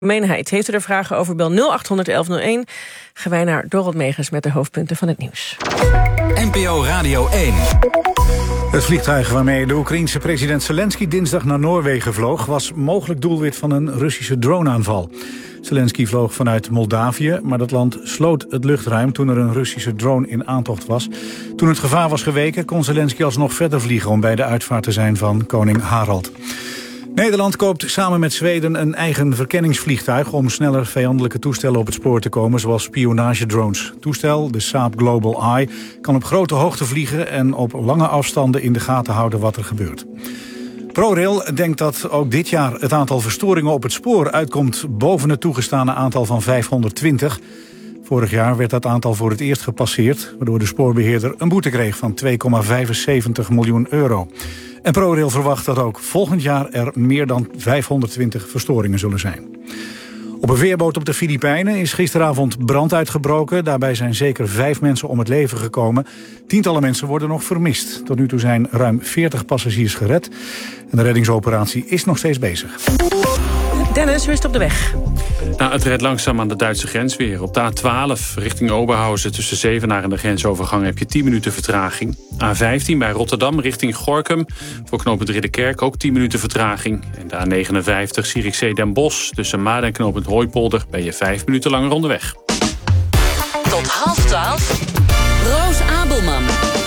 Gemeenheid. Heeft u er vragen over, bel 0800 1101. Gaan wij naar Dorot Megens met de hoofdpunten van het nieuws. NPO Radio 1. Het vliegtuig waarmee de Oekraïense president Zelensky dinsdag naar Noorwegen vloog, was mogelijk doelwit van een Russische droneaanval. Zelensky vloog vanuit Moldavië, maar dat land sloot het luchtruim toen er een Russische drone in aantocht was. Toen het gevaar was geweken, kon Zelensky alsnog verder vliegen om bij de uitvaart te zijn van koning Harald. Nederland koopt samen met Zweden een eigen verkenningsvliegtuig om sneller vijandelijke toestellen op het spoor te komen, zoals spionagedrones. Het toestel, de Saab Global Eye, kan op grote hoogte vliegen en op lange afstanden in de gaten houden wat er gebeurt. ProRail denkt dat ook dit jaar het aantal verstoringen op het spoor uitkomt boven het toegestane aantal van 520. Vorig jaar werd dat aantal voor het eerst gepasseerd, waardoor de spoorbeheerder een boete kreeg van 2,75 miljoen euro. En ProRail verwacht dat ook volgend jaar er meer dan 520 verstoringen zullen zijn. Op een veerboot op de Filipijnen is gisteravond brand uitgebroken. Daarbij zijn zeker 5 mensen om het leven gekomen. Tientallen mensen worden nog vermist. Tot nu toe zijn ruim 40 passagiers gered. En de reddingsoperatie is nog steeds bezig. Dennis, hoe is het op de weg? Nou, het redt langzaam aan de Duitse grens weer. Op de A12 richting Oberhausen tussen Zevenaar en de grensovergang heb je 10 minuten vertraging. A15 bij Rotterdam richting Gorinchem. Voor knooppunt Ridderkerk ook 10 minuten vertraging. En de A59 Zierikzee Den Bosch tussen Maden en knooppunt Hooipolder ben je 5 minuten langer onderweg. Tot 11:30. Roos Abelman.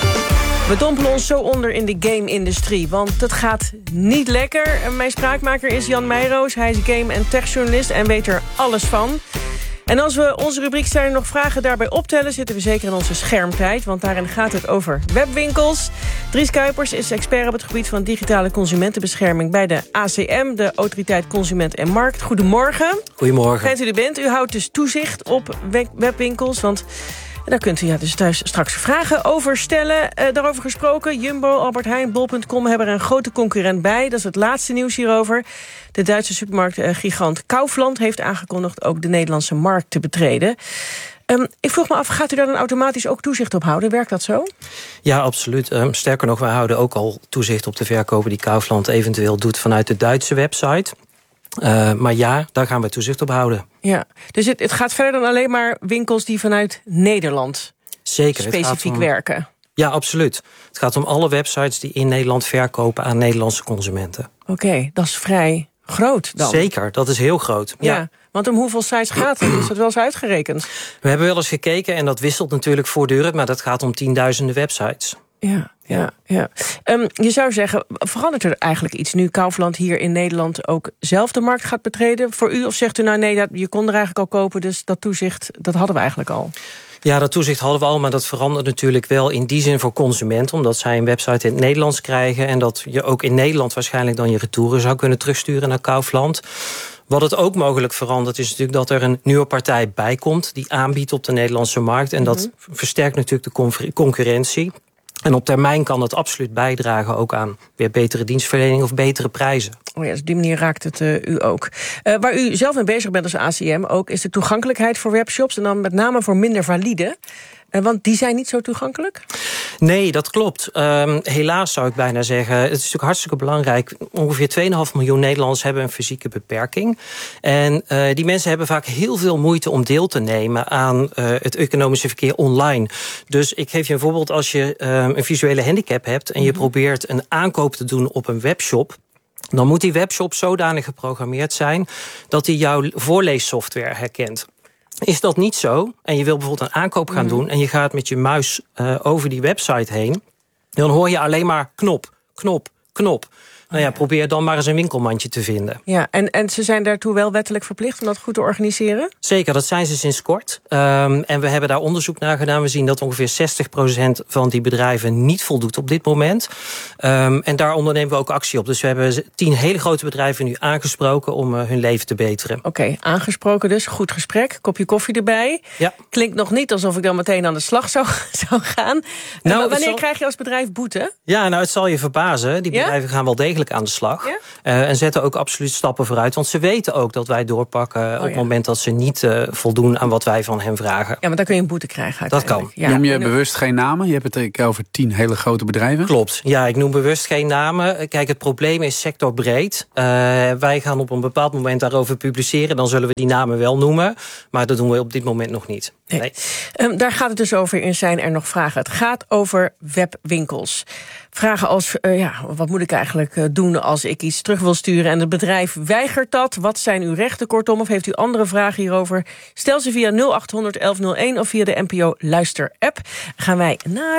We dompelen ons zo onder in de game-industrie, want het gaat niet lekker. Mijn spraakmaker is Jan Meijroos. Hij is game- en techjournalist en weet er alles van. En als we onze rubriek Zijn er nog vragen daarbij optellen, zitten we zeker in onze schermtijd, want daarin gaat het over webwinkels. Dries Kuipers is expert op het gebied van digitale consumentenbescherming bij de ACM, de Autoriteit Consument en Markt. Goedemorgen. Goedemorgen. Fijn dat u er bent. U houdt dus toezicht op webwinkels, want daar kunt u dus thuis straks vragen over stellen. Daarover gesproken, Jumbo, Albert Heijn, Bol.com hebben er een grote concurrent bij. Dat is het laatste nieuws hierover. De Duitse supermarktgigant Kaufland heeft aangekondigd ook de Nederlandse markt te betreden. Ik vroeg me af, gaat u daar dan automatisch ook toezicht op houden? Werkt dat zo? Ja, absoluut. Sterker nog, wij houden ook al toezicht op de verkopen die Kaufland eventueel doet vanuit de Duitse website. Maar ja, daar gaan we toezicht op houden. Ja, dus het gaat verder dan alleen maar winkels die vanuit Nederland zeker specifiek werken? Ja, absoluut. Het gaat om alle websites die in Nederland verkopen aan Nederlandse consumenten. Oké, dat is vrij groot dan. Zeker, dat is heel groot. Ja. Want om hoeveel sites gaat het? Is dat wel eens uitgerekend? We hebben wel eens gekeken en dat wisselt natuurlijk voortdurend, maar dat gaat om tienduizenden websites. Ja. Je zou zeggen, verandert er eigenlijk iets nu Kaufland hier in Nederland ook zelf de markt gaat betreden voor u? Of zegt u nou nee, je kon er eigenlijk al kopen, dus dat toezicht, dat hadden we eigenlijk al? Ja, dat toezicht hadden we al, maar dat verandert natuurlijk wel in die zin voor consumenten, omdat zij een website in het Nederlands krijgen en dat je ook in Nederland waarschijnlijk dan je retouren zou kunnen terugsturen naar Kaufland. Wat het ook mogelijk verandert is natuurlijk dat er een nieuwe partij bij komt die aanbiedt op de Nederlandse markt en dat versterkt natuurlijk de concurrentie. En op termijn kan dat absoluut bijdragen ook aan weer betere dienstverlening of betere prijzen. Oh ja, dus op die manier raakt het u ook. Waar u zelf mee bezig bent als ACM ook, is de toegankelijkheid voor webshops en dan met name voor minder valide. Want die zijn niet zo toegankelijk? Nee, dat klopt. Helaas zou ik bijna zeggen. Het is natuurlijk hartstikke belangrijk. Ongeveer 2,5 miljoen Nederlanders hebben een fysieke beperking. En die mensen hebben vaak heel veel moeite om deel te nemen aan het economische verkeer online. Dus ik geef je een voorbeeld. Als je een visuele handicap hebt en je probeert een aankoop te doen op een webshop, dan moet die webshop zodanig geprogrammeerd zijn dat hij jouw voorleessoftware herkent. Is dat niet zo, en je wil bijvoorbeeld een aankoop gaan doen en je gaat met je muis over die website heen, dan hoor je alleen maar knop, knop, knop. Nou ja, probeer dan maar eens een winkelmandje te vinden. Ja, en ze zijn daartoe wel wettelijk verplicht om dat goed te organiseren? Zeker, dat zijn ze sinds kort. En we hebben daar onderzoek naar gedaan. We zien dat ongeveer 60% van die bedrijven niet voldoet op dit moment. En daar ondernemen we ook actie op. Dus we hebben 10 hele grote bedrijven nu aangesproken om hun leven te beteren. Oké, aangesproken dus. Goed gesprek, kopje koffie erbij. Ja. Klinkt nog niet alsof ik dan meteen aan de slag zou gaan. Nou, wanneer krijg je als bedrijf boete? Ja, nou het zal je verbazen. Die bedrijven gaan wel degelijk degelijk aan de slag. Ja? En zetten ook absoluut stappen vooruit. Want ze weten ook dat wij doorpakken op het moment dat ze niet voldoen aan wat wij van hen vragen. Ja, maar dan kun je een boete krijgen uiteindelijk. Dat kan. Noem je bewust geen namen? Je hebt het over 10 hele grote bedrijven. Klopt. Ja, ik noem bewust geen namen. Kijk, het probleem is sectorbreed. Wij gaan op een bepaald moment daarover publiceren. Dan zullen we die namen wel noemen. Maar dat doen we op dit moment nog niet. Nee. Daar gaat het dus over in Zijn er nog vragen. Het gaat over webwinkels. Vragen als, wat moet ik eigenlijk doen als ik iets terug wil sturen en het bedrijf weigert dat? Wat zijn uw rechten kortom? Of heeft u andere vragen hierover? Stel ze via 0800 1101 of via de NPO Luister-app. Gaan wij naar...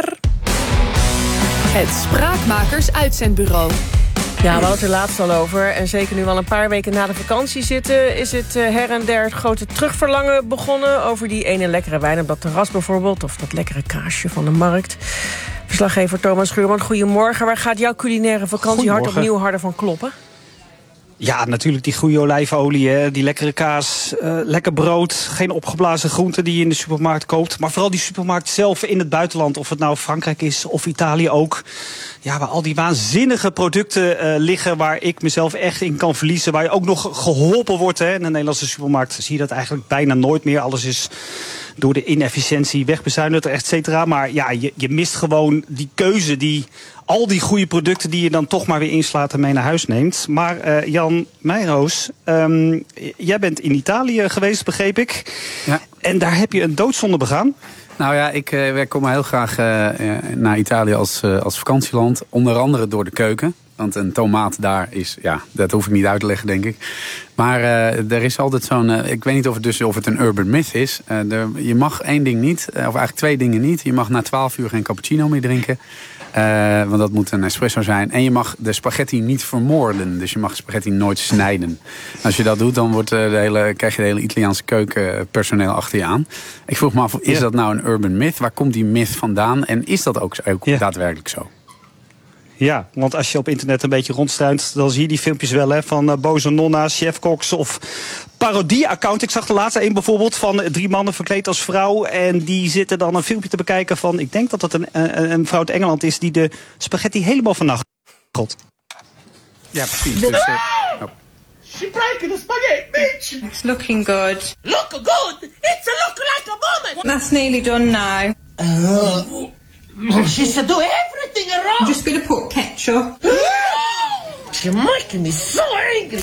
Het Spraakmakers Uitzendbureau. Ja, we hadden het er laatst al over. En zeker nu we al een paar weken na de vakantie zitten... is het her en der het grote terugverlangen begonnen... over die ene lekkere wijn op dat terras bijvoorbeeld... of dat lekkere kaasje van de markt. Verslaggever Thomas Schuurman, goedemorgen. Waar gaat jouw culinaire vakantie hard opnieuw harder van kloppen? Ja, natuurlijk die goede olijfolie, hè, die lekkere kaas, lekker brood, geen opgeblazen groenten die je in de supermarkt koopt. Maar vooral die supermarkt zelf in het buitenland, of het nou Frankrijk is of Italië ook. Ja, waar al die waanzinnige producten liggen waar ik mezelf echt in kan verliezen. Waar je ook nog geholpen wordt. Hè. In de Nederlandse supermarkt zie je dat eigenlijk bijna nooit meer. Alles is door de inefficiëntie wegbezuinigd, et cetera. Maar ja, je mist gewoon die keuze die... al die goede producten die je dan toch maar weer inslaat en mee naar huis neemt. Maar Jan Meijroos, jij bent in Italië geweest, begreep ik. Ja. En daar heb je een doodzonde begaan. Nou ja, ik kom heel graag naar Italië als vakantieland. Onder andere door de keuken. Want een tomaat daar is, ja, dat hoef ik niet uit te leggen, denk ik. Maar er is altijd zo'n, ik weet niet of het een urban myth is. Je mag één ding niet, of eigenlijk twee dingen niet. Je mag na 12 uur geen cappuccino meer drinken. Want dat moet een espresso zijn. En je mag de spaghetti niet vermoorden. Dus je mag spaghetti nooit snijden. Als je dat doet, dan krijg je de hele Italiaanse keukenpersoneel achter je aan. Ik vroeg me af, is dat nou een urban myth? Waar komt die myth vandaan? En is dat ook daadwerkelijk zo? Ja, want als je op internet een beetje rondstruint, dan zie je die filmpjes wel, hè, van boze nonna's, chefkoks of parodie-account. Ik zag de laatste een bijvoorbeeld van 3 mannen verkleed als vrouw. En die zitten dan een filmpje te bekijken van, ik denk dat het een vrouw uit Engeland is, die de spaghetti helemaal vannacht. God. Ja, precies. Dus, She breaking the spaghetti, bitch! It's looking good. Look good! It's looking like a woman! That's nearly done now. She's to do everything wrong! I'm just gonna put ketchup. You're making me so angry!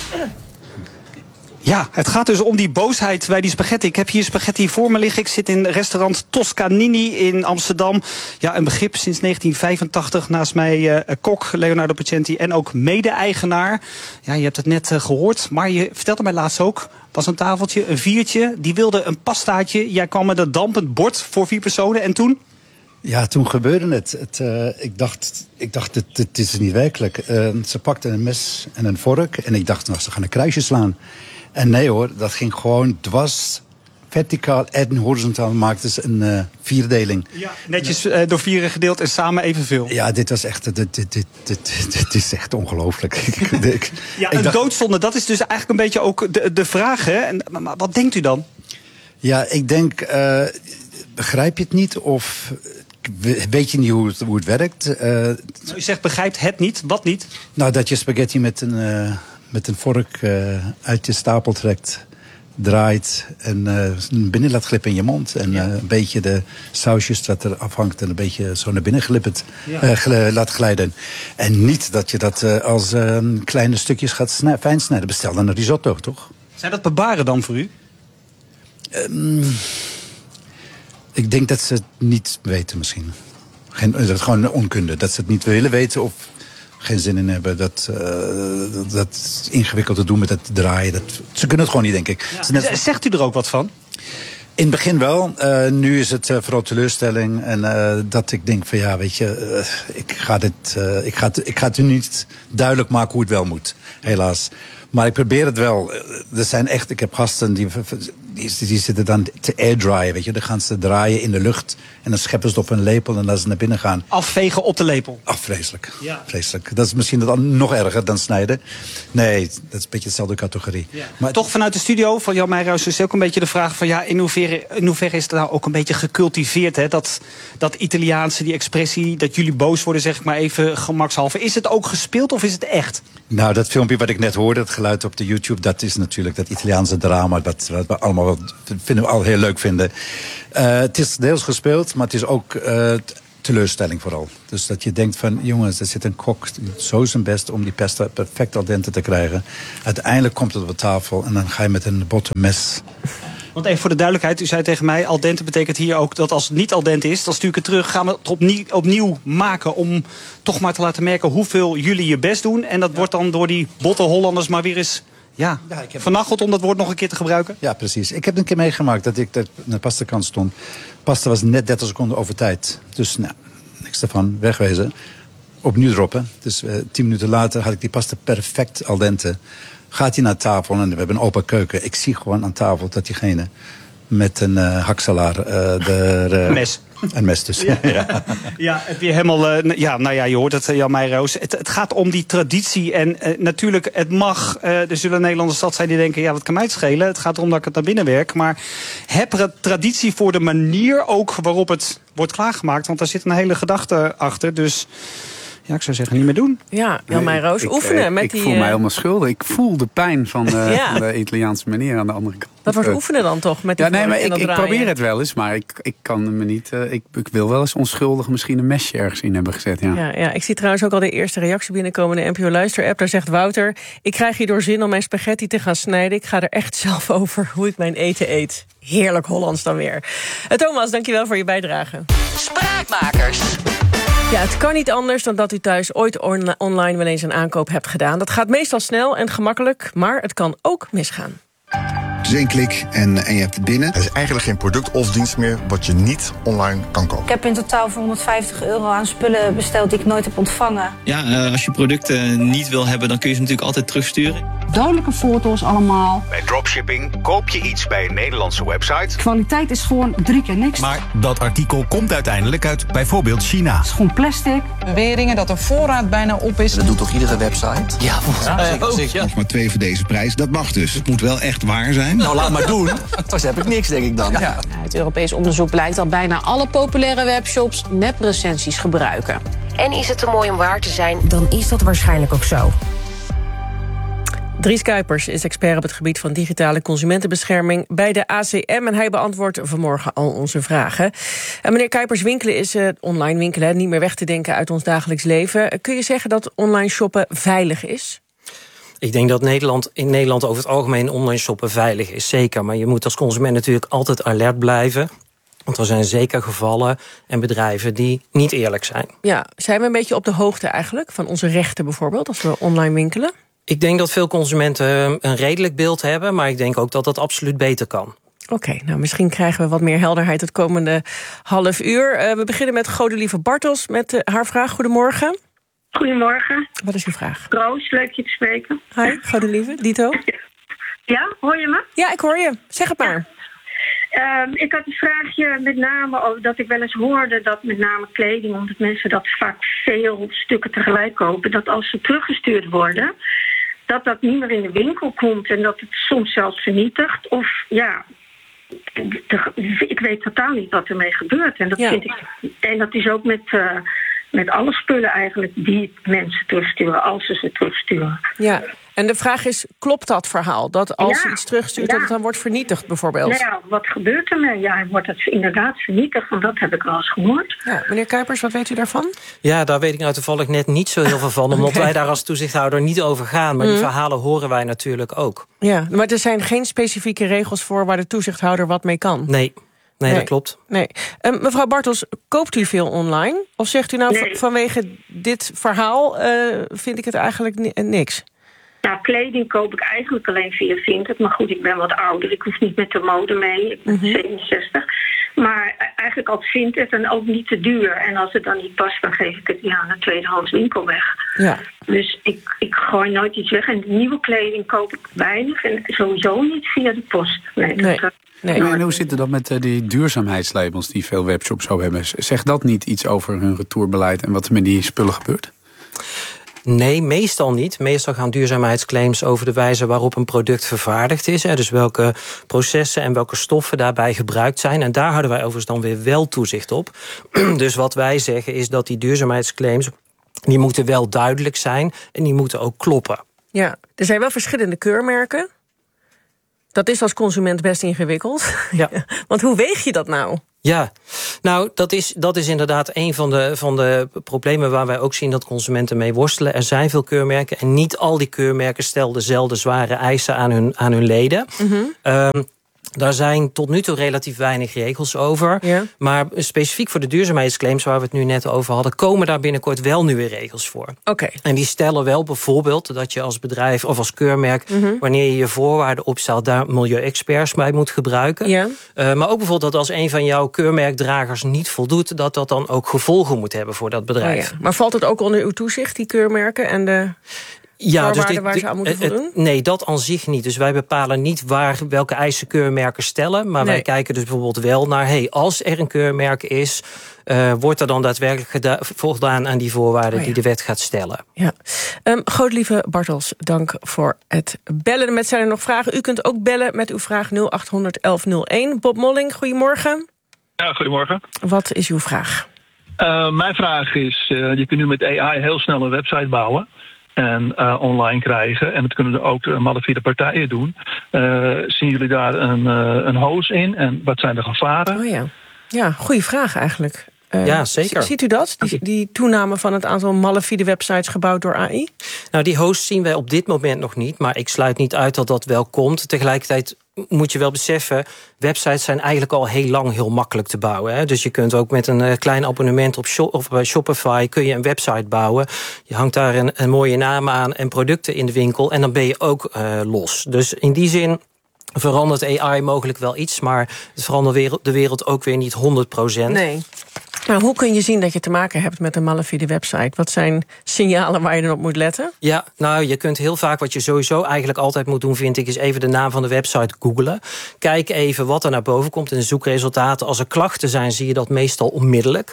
Ja, het gaat dus om die boosheid bij die spaghetti. Ik heb hier spaghetti voor me liggen. Ik zit in restaurant Toscanini in Amsterdam. Ja, een begrip sinds 1985. Naast mij kok Leonardo Pacenti en ook mede-eigenaar. Ja, je hebt het net gehoord, maar je vertelde mij laatst ook. Was een tafeltje, een 4'tje. Die wilde een pastaatje. Jij kwam met een dampend bord voor 4 personen. En toen? Ja, toen gebeurde het. Ik dacht, dit is niet werkelijk. Ze pakte een mes en een vork. En ik dacht, nou, ze gaan een kruisje slaan. En nee hoor, dat ging gewoon dwars, verticaal en horizontaal. Maakte ze een 4-deling. Ja, netjes door 4 gedeeld en samen evenveel. Ja, dit was echt, dit is echt ongelooflijk. Ja, een doodzonde, dat is dus eigenlijk een beetje ook de vraag, hè? Maar wat denkt u dan? Ja, ik denk, begrijp je het niet of weet je niet hoe het werkt? U zegt begrijpt het niet, wat niet? Nou, dat je spaghetti met een vork uit je stapel trekt, draait en binnen laat glippen in je mond. En een beetje de sausjes dat er afhangt en een beetje zo naar binnen laat glijden. En niet dat je dat als kleine stukjes gaat fijn snijden. Bestel dan een risotto, toch? Zijn dat barbaren dan voor u? Ik denk dat ze het niet weten misschien. Dat is gewoon een onkunde. Dat ze het niet willen weten of geen zin in hebben. Dat ingewikkeld te doen met het draaien. Ze kunnen het gewoon niet, denk ik. Ja. Zegt u er ook wat van? In het begin wel. Nu is het vooral teleurstelling. En dat ik denk van ja, weet je, ik ga het u niet duidelijk maken hoe het wel moet. Helaas. Maar ik probeer het wel. Ik heb gasten die zitten dan te airdryen, weet je. Dan gaan ze draaien in de lucht en dan scheppen ze het op een lepel en laten ze naar binnen gaan. Afvegen op de lepel. Vreselijk. Ja. Vreselijk. Dat is misschien nog erger dan snijden. Nee, dat is een beetje dezelfde categorie. Ja. Maar toch vanuit de studio van Jan Meijroos is ook een beetje de vraag van in hoeverre is het nou ook een beetje gecultiveerd, hè? Dat Italiaanse, die expressie, dat jullie boos worden, zeg ik maar even gemakshalve. Is het ook gespeeld of is het echt? Nou, dat filmpje wat ik net hoorde, dat geluid op de YouTube, dat is natuurlijk dat Italiaanse drama, dat we allemaal al heel leuk vinden. Het is deels gespeeld, maar het is ook teleurstelling vooral. Dus dat je denkt van, jongens, er zit een kok zo zijn best om die pasta perfect al dente te krijgen. Uiteindelijk komt het op tafel en dan ga je met een botten mes. Want even voor de duidelijkheid, u zei tegen mij, al dente betekent hier ook dat als het niet al dente is, dan stuur ik het terug, gaan we het opnieuw maken om toch maar te laten merken hoeveel jullie je best doen. En dat wordt dan door die botte Hollanders maar weer eens vernacheld om dat woord nog een keer te gebruiken. Ja, precies. Ik heb een keer meegemaakt dat ik aan de pastakant stond. Pasta was net 30 seconden over tijd. Dus niks ervan, wegwezen. Opnieuw droppen. Dus 10 minuten later had ik die pasta perfect al dente. Gaat hij naar tafel en we hebben een open keuken. Ik zie gewoon aan tafel dat diegene met een hakselaar... mes. Een mes dus. Ja, het weer helemaal... je hoort het, Jan Meijroos. Het gaat om die traditie. En natuurlijk, het mag... er zullen Nederlanders stad zijn die denken, wat kan mij het schelen? Het gaat erom dat ik het naar binnen werk. Maar heb traditie voor de manier ook waarop het wordt klaargemaakt. Want daar zit een hele gedachte achter. Dus... ja, ik zou zeggen, niet meer doen. Ja, Jan Meijroos, oefenen. Ik voel mij helemaal schuldig. Ik voel de pijn van de Italiaanse meneer aan de andere kant. Dat wordt oefenen dan toch? Met die maar ik probeer het wel eens, maar ik kan me niet... Ik wil wel eens onschuldig misschien een mesje ergens in hebben gezet. Ja, ik zie trouwens ook al de eerste reactie binnenkomen in de NPO Luister-app. Daar zegt Wouter, ik krijg hierdoor zin om mijn spaghetti te gaan snijden. Ik ga er echt zelf over hoe ik mijn eten eet. Heerlijk Hollands dan weer. Thomas, dankjewel voor je bijdrage. Spraakmakers. Ja, het kan niet anders dan dat u thuis ooit online wel eens een aankoop hebt gedaan. Dat gaat meestal snel en gemakkelijk, maar het kan ook misgaan. Dus 1 klik en je hebt het binnen. Er is eigenlijk geen product of dienst meer wat je niet online kan kopen. Ik heb in totaal voor €150 aan spullen besteld die ik nooit heb ontvangen. Ja, als je producten niet wil hebben, dan kun je ze natuurlijk altijd terugsturen. Duidelijke foto's allemaal. Bij dropshipping koop je iets bij een Nederlandse website. Kwaliteit is gewoon 3 keer niks. Maar dat artikel komt uiteindelijk uit bijvoorbeeld China. Het is gewoon plastic. Beweringen dat de voorraad bijna op is. Dat doet toch iedere website? Ja, zeker. Nog maar 2 voor deze prijs, dat mag dus. Het moet wel echt waar zijn. Nou, laat maar doen. Straks heb ik niks, denk ik dan. Ja. Uit Europees onderzoek blijkt dat bijna alle populaire webshops neprecensies gebruiken. En is het te mooi om waar te zijn, dan is dat waarschijnlijk ook zo. Dries Kuipers is expert op het gebied van digitale consumentenbescherming bij de ACM en hij beantwoordt vanmorgen al onze vragen. En meneer Kuipers, winkelen is online winkelen niet meer weg te denken uit ons dagelijks leven. Kun je zeggen dat online shoppen veilig is? Ik denk dat in Nederland over het algemeen online shoppen veilig is, zeker. Maar je moet als consument natuurlijk altijd alert blijven. Want er zijn zeker gevallen en bedrijven die niet eerlijk zijn. Ja, zijn we een beetje op de hoogte eigenlijk van onze rechten bijvoorbeeld als we online winkelen? Ik denk dat veel consumenten een redelijk beeld hebben, maar ik denk ook dat dat absoluut beter kan. Oké, nou misschien krijgen we wat meer helderheid het komende half uur. We beginnen met Godelieve Bartels met haar vraag. Goedemorgen. Goedemorgen. Wat is uw vraag? Roos, leuk je te spreken. Hi, Godelieve, dito. Ja, hoor je me? Ja, ik hoor je. Zeg het maar. Ik had een vraagje met name over dat ik wel eens hoorde dat met name kleding, omdat mensen dat vaak veel stukken tegelijk kopen, dat als ze teruggestuurd worden, dat niet meer in de winkel komt en dat het soms zelfs vernietigt. Of ja, ik weet totaal niet wat ermee gebeurt. En dat vind ik. En dat is ook met alle spullen eigenlijk die mensen terugsturen, als ze terugsturen. Ja, en de vraag is, klopt dat verhaal? Dat als je iets terugstuurt, dat het dan wordt vernietigd bijvoorbeeld? Nou ja, wat gebeurt ermee? Ja, wordt het inderdaad vernietigd, want dat heb ik wel eens gehoord. Ja, meneer Kuipers, wat weet u daarvan? Ja, daar weet ik nou toevallig net niet zo heel veel van, omdat wij daar als toezichthouder niet over gaan. Maar die verhalen horen wij natuurlijk ook. Ja, maar er zijn geen specifieke regels voor waar de toezichthouder wat mee kan? Nee, dat klopt. Nee. Mevrouw Bartels, koopt u veel online? Of zegt u nou vanwege dit verhaal vind ik het eigenlijk niks? Nou, kleding koop ik eigenlijk alleen via Vinted. Maar goed, ik ben wat ouder. Ik hoef niet met de mode mee. Ik ben 67. Maar eigenlijk eigenlijk als vind het dan ook niet te duur. En als het dan niet past, dan geef ik het aan een tweedehands winkel weg. Ja. Dus ik gooi nooit iets weg. En nieuwe kleding koop ik weinig. En sowieso niet via de post. Nee. En hoe zit het dan met die duurzaamheidslabels die veel webshops zo hebben? Zegt dat niet iets over hun retourbeleid en wat er met die spullen gebeurt? Nee, meestal niet. Meestal gaan duurzaamheidsclaims over de wijze waarop een product vervaardigd is. Dus welke processen en welke stoffen daarbij gebruikt zijn. En daar houden wij overigens dan weer wel toezicht op. Dus wat wij zeggen is dat die duurzaamheidsclaims, die moeten wel duidelijk zijn en die moeten ook kloppen. Ja, er zijn wel verschillende keurmerken. Dat is als consument best ingewikkeld. Ja. Want hoe weeg je dat nou? Ja, nou, dat is inderdaad een van de problemen waar wij ook zien dat consumenten mee worstelen. Er zijn veel keurmerken en niet al die keurmerken stellen dezelfde zware eisen aan hun leden. Mm-hmm. Daar zijn tot nu toe relatief weinig regels over. Ja. Maar specifiek voor de duurzaamheidsclaims waar we het nu net over hadden, komen daar binnenkort wel nieuwe regels voor. Okay. En die stellen wel bijvoorbeeld dat je als bedrijf of als keurmerk, wanneer je je voorwaarden opstelt, daar milieuexperts bij moet gebruiken. Ja. Maar ook bijvoorbeeld dat als een van jouw keurmerkdragers niet voldoet, dat dan ook gevolgen moet hebben voor dat bedrijf. Ja. Maar valt het ook onder uw toezicht, die keurmerken en de voorwaarden waar ze aan moeten voldoen? Nee, dat aan zich niet. Dus wij bepalen niet welke eisen keurmerken stellen. Maar wij kijken dus bijvoorbeeld wel naar, als er een keurmerk is, wordt er dan daadwerkelijk voldaan aan die voorwaarden die de wet gaat stellen. Ja. Godelieve Bartels, dank voor het bellen. Met zijn er nog vragen? U kunt ook bellen met uw vraag 0800 1101. Bob Molling, goedemorgen. Ja, goedemorgen. Wat is uw vraag? Mijn vraag is, je kunt nu met AI heel snel een website bouwen en online krijgen. En dat kunnen ook de malafide partijen doen. Zien jullie daar een hoos in? En wat zijn de gevaren? Oh ja. Ja, goede vraag eigenlijk. Ja, zeker. Ziet u dat? Die toename van het aantal malafide websites gebouwd door AI? Nou, die hosts zien wij op dit moment nog niet. Maar ik sluit niet uit dat dat wel komt. Tegelijkertijd moet je wel beseffen, websites zijn eigenlijk al heel lang heel makkelijk te bouwen. Hè? Dus je kunt ook met een klein abonnement op bij Shopify kun je een website bouwen. Je hangt daar een mooie naam aan en producten in de winkel en dan ben je ook los. Dus in die zin verandert AI mogelijk wel iets, maar het verandert de wereld ook weer niet 100%. Nee. Maar hoe kun je zien dat je te maken hebt met een malafide website? Wat zijn signalen waar je dan op moet letten? Ja, nou, je kunt heel vaak, wat je sowieso eigenlijk altijd moet doen, vind ik, is even de naam van de website googlen. Kijk even wat er naar boven komt in de zoekresultaten. Als er klachten zijn, zie je dat meestal onmiddellijk.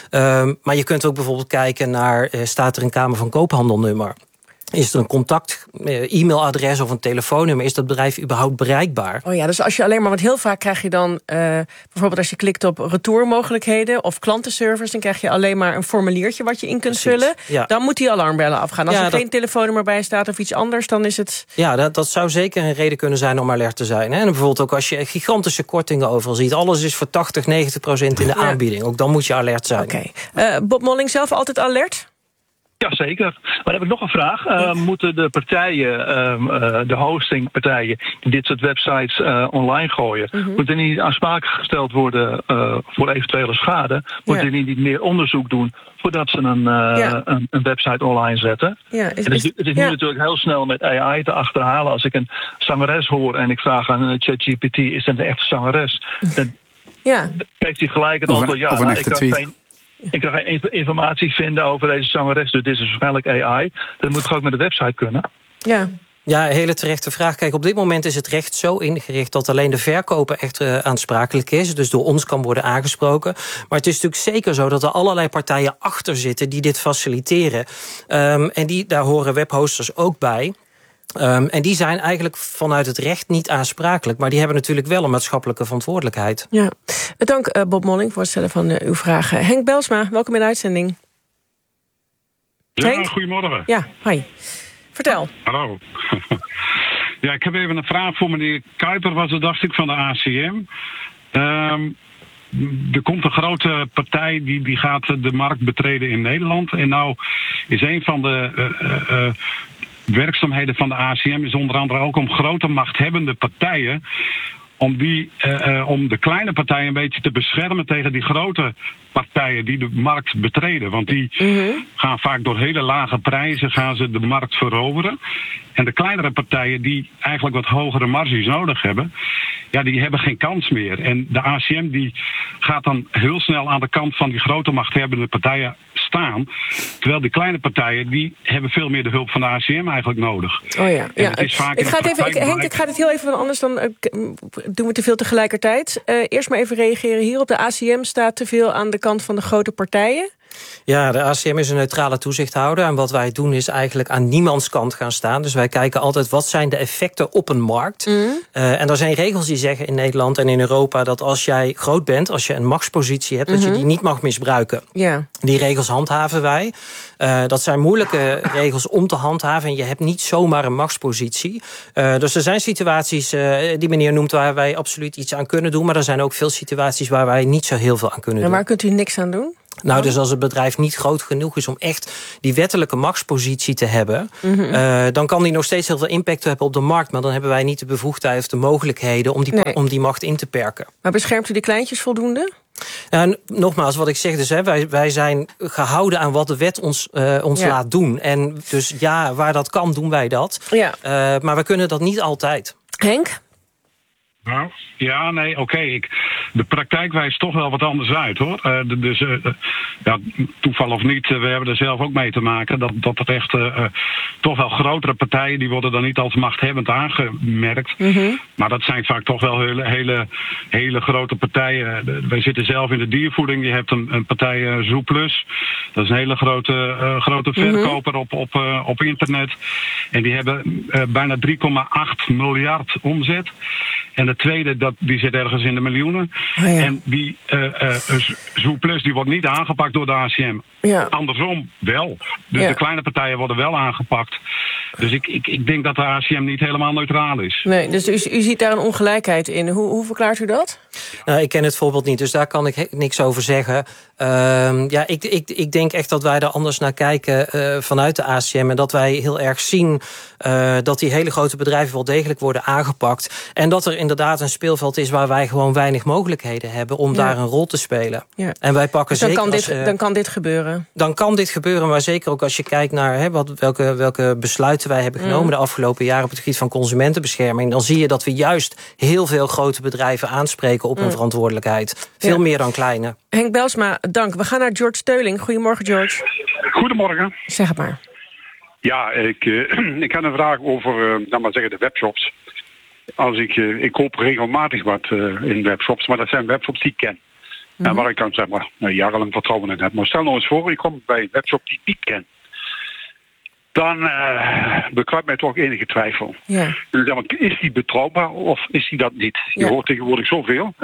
Maar je kunt ook bijvoorbeeld kijken naar, staat er een Kamer van Koophandelnummer? Is er een contact, e-mailadres of een telefoonnummer? Is dat bedrijf überhaupt bereikbaar? Oh ja, dus als je alleen maar, want heel vaak krijg je dan bijvoorbeeld als je klikt op retourmogelijkheden of klantenservice, dan krijg je alleen maar een formuliertje wat je in kunt vullen. Ja. Dan moet die alarmbellen afgaan. Als er geen telefoonnummer bij staat of iets anders, dan is het... Ja, dat zou zeker een reden kunnen zijn om alert te zijn. Hè? En bijvoorbeeld ook als je gigantische kortingen overal ziet. Alles is voor 80-90% in de aanbieding. Ook dan moet je alert zijn. Oké. Bob Molling zelf altijd alert? Jazeker. Maar dan heb ik nog een vraag. Moeten de partijen, de hostingpartijen, die dit soort websites online gooien, moeten die niet aansprakelijk gesteld worden voor eventuele schade? Moeten die niet meer onderzoek doen voordat ze een website online zetten? Ja, het is nu natuurlijk heel snel met AI te achterhalen. Als ik een zangeres hoor en ik vraag aan ChatGPT, is dat een echte zangeres? Dan geeft hij gelijk het antwoord, ik kan geen informatie vinden over deze zangeres, dus dit is waarschijnlijk AI. Dat moet toch ook met de website kunnen? Ja, hele terechte vraag. Kijk, op dit moment is het recht zo ingericht dat alleen de verkoper echt aansprakelijk is. Dus door ons kan worden aangesproken. Maar het is natuurlijk zeker zo dat er allerlei partijen achter zitten die dit faciliteren. En daar horen webhosters ook bij. En die zijn eigenlijk vanuit het recht niet aansprakelijk. Maar die hebben natuurlijk wel een maatschappelijke verantwoordelijkheid. Ja. Dank Bob Molling voor het stellen van uw vragen. Henk Belsma, welkom in de uitzending. Ja, Henk? Goedemorgen. Ja, hi. Vertel. Hallo. Ja, ik heb even een vraag voor meneer Kuiper, was het, dacht ik, van de ACM. Er komt een grote partij die gaat de markt betreden in Nederland. En nou is een van de werkzaamheden van de ACM is onder andere ook om grote machthebbende partijen om de kleine partijen een beetje te beschermen tegen die grote partijen die de markt betreden. Want die gaan vaak door hele lage prijzen gaan ze de markt veroveren. En de kleinere partijen die eigenlijk wat hogere marges nodig hebben, ja, die hebben geen kans meer. En de ACM die gaat dan heel snel aan de kant van die grote machthebbende partijen staan. Terwijl die kleine partijen die hebben veel meer de hulp van de ACM eigenlijk nodig. Oh ja. Het is vaak ik ga dit heel even van anders, dan doen we te veel tegelijkertijd. Eerst maar even reageren hier op. De ACM staat te veel aan de kant van de grote partijen. Ja, de ACM is een neutrale toezichthouder. En wat wij doen is eigenlijk aan niemands kant gaan staan. Dus wij kijken altijd wat zijn de effecten op een markt. En er zijn regels die zeggen in Nederland en in Europa dat als jij groot bent, als je een machtspositie hebt, dat je die niet mag misbruiken. Ja. Die regels handhaven wij. Dat zijn moeilijke regels om te handhaven. En je hebt niet zomaar een machtspositie. Dus er zijn situaties, die meneer noemt, waar wij absoluut iets aan kunnen doen. Maar er zijn ook veel situaties waar wij niet zo heel veel aan kunnen doen. En waar kunt u niks aan doen? Nou, dus als het bedrijf niet groot genoeg is om echt die wettelijke machtspositie te hebben, dan kan die nog steeds heel veel impact hebben op de markt. Maar dan hebben wij niet de bevoegdheid of de mogelijkheden om die macht in te perken. Maar beschermt u de kleintjes voldoende? Nou, nogmaals, wat ik zeg, dus, wij zijn gehouden aan wat de wet ons laat doen. En dus ja, waar dat kan, doen wij dat. Ja. Maar we kunnen dat niet altijd. Henk? Nou, ja, nee, oké. De praktijk wijst toch wel wat anders uit, hoor. Ja, toeval of niet, we hebben er zelf ook mee te maken. Dat er echt toch wel grotere partijen, die worden dan niet als machthebbend aangemerkt. Maar dat zijn vaak toch wel hele grote partijen. Wij zitten zelf in de diervoeding. Je hebt een partij Zooplus. Dat is een hele grote verkoper op internet. En die hebben bijna 3,8 miljard omzet. En de tweede, die zit ergens in de miljoenen. Oh ja. En die Zooplus, die wordt niet aangepakt door de ACM. Ja. Andersom wel. Dus de kleine partijen worden wel aangepakt. Dus ik denk dat de ACM niet helemaal neutraal is. Nee, dus u ziet daar een ongelijkheid in. Hoe verklaart u dat? Nou, ik ken het voorbeeld niet, dus daar kan ik niks over zeggen. Ik denk echt dat wij er anders naar kijken vanuit de ACM. En dat wij heel erg zien dat die hele grote bedrijven wel degelijk worden aangepakt. En dat er inderdaad een speelveld is waar wij gewoon weinig mogelijkheden hebben om daar een rol te spelen. Ja. En wij pakken dus dan kan dit gebeuren? Dan kan dit gebeuren, maar zeker ook als je kijkt naar welke besluiten wij hebben genomen de afgelopen jaren op het gebied van consumentenbescherming. Dan zie je dat we juist heel veel grote bedrijven aanspreken op hun verantwoordelijkheid. Veel meer dan kleine. Henk Belsma, dank. We gaan naar George Steuling. Goedemorgen, George. Goedemorgen. Zeg het maar. Ja, ik had een vraag over, de webshops. Ik koop regelmatig wat in webshops, maar dat zijn webshops die ik ken. En waar ik dan jarenlang vertrouwen in heb. Maar stel nou eens voor, ik kom bij een webshop die ik niet ken. Dan bekruipt mij toch enige twijfel. Ja. Dus is die betrouwbaar of is die dat niet? Je hoort tegenwoordig zoveel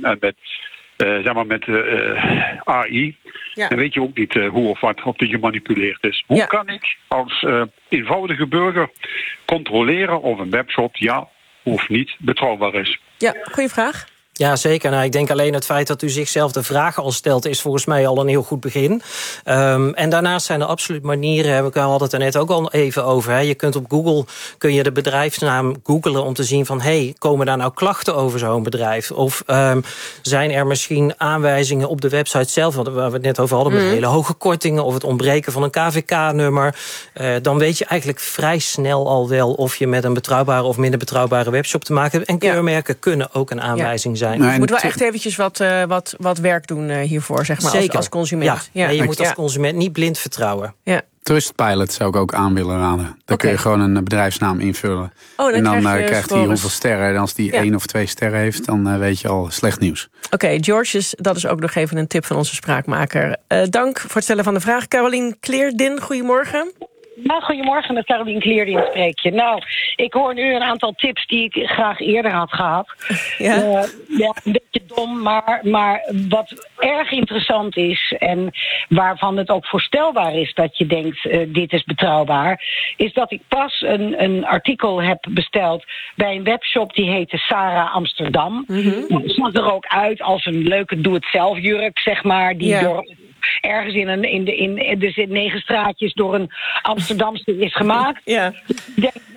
met AI. Ja. Dan weet je ook niet hoe of wat of die gemanipuleerd is. Hoe kan ik als eenvoudige burger controleren of een webshop ja of niet betrouwbaar is? Ja, goede vraag. Ja, zeker. Nou, ik denk alleen het feit dat u zichzelf de vragen al stelt is volgens mij al een heel goed begin. En daarnaast zijn er absoluut manieren, we hadden het er net ook al even over. Je kunt op Google de bedrijfsnaam googlen om te zien van komen daar nou klachten over zo'n bedrijf? Of zijn er misschien aanwijzingen op de website zelf, waar we het net over hadden, met hele hoge kortingen of het ontbreken van een KVK-nummer. Dan weet je eigenlijk vrij snel al wel of je met een betrouwbare of minder betrouwbare webshop te maken hebt. En keurmerken kunnen ook een aanwijzing zijn. Nou, je moet wel echt eventjes wat werk doen hiervoor, zeg maar, als consument. Ja. Je moet als consument niet blind vertrouwen. Ja. Trustpilot zou ik ook aan willen raden. Dan kun je gewoon een bedrijfsnaam invullen. En dan krijgt hij hoeveel sterren. En als die 1 of 2 sterren heeft, dan weet je al slecht nieuws. Oké, George, dat is ook nog even een tip van onze spraakmaker. Dank voor het stellen van de vraag. Carolien Kleerdin, goedemorgen. Nou, goedemorgen, met Carolien Kleerdin spreek je. Nou, ik hoor nu een aantal tips die ik graag eerder had gehad. Ja, een beetje dom, maar wat erg interessant is en waarvan het ook voorstelbaar is dat je denkt, dit is betrouwbaar, is dat ik pas een artikel heb besteld bij een webshop die heette Sarah Amsterdam. Het zag er ook uit als een leuke doe-het-zelf jurk, zeg maar, die door ergens er zitten 9 straatjes door een Amsterdamse is gemaakt. Ja. Ik denk,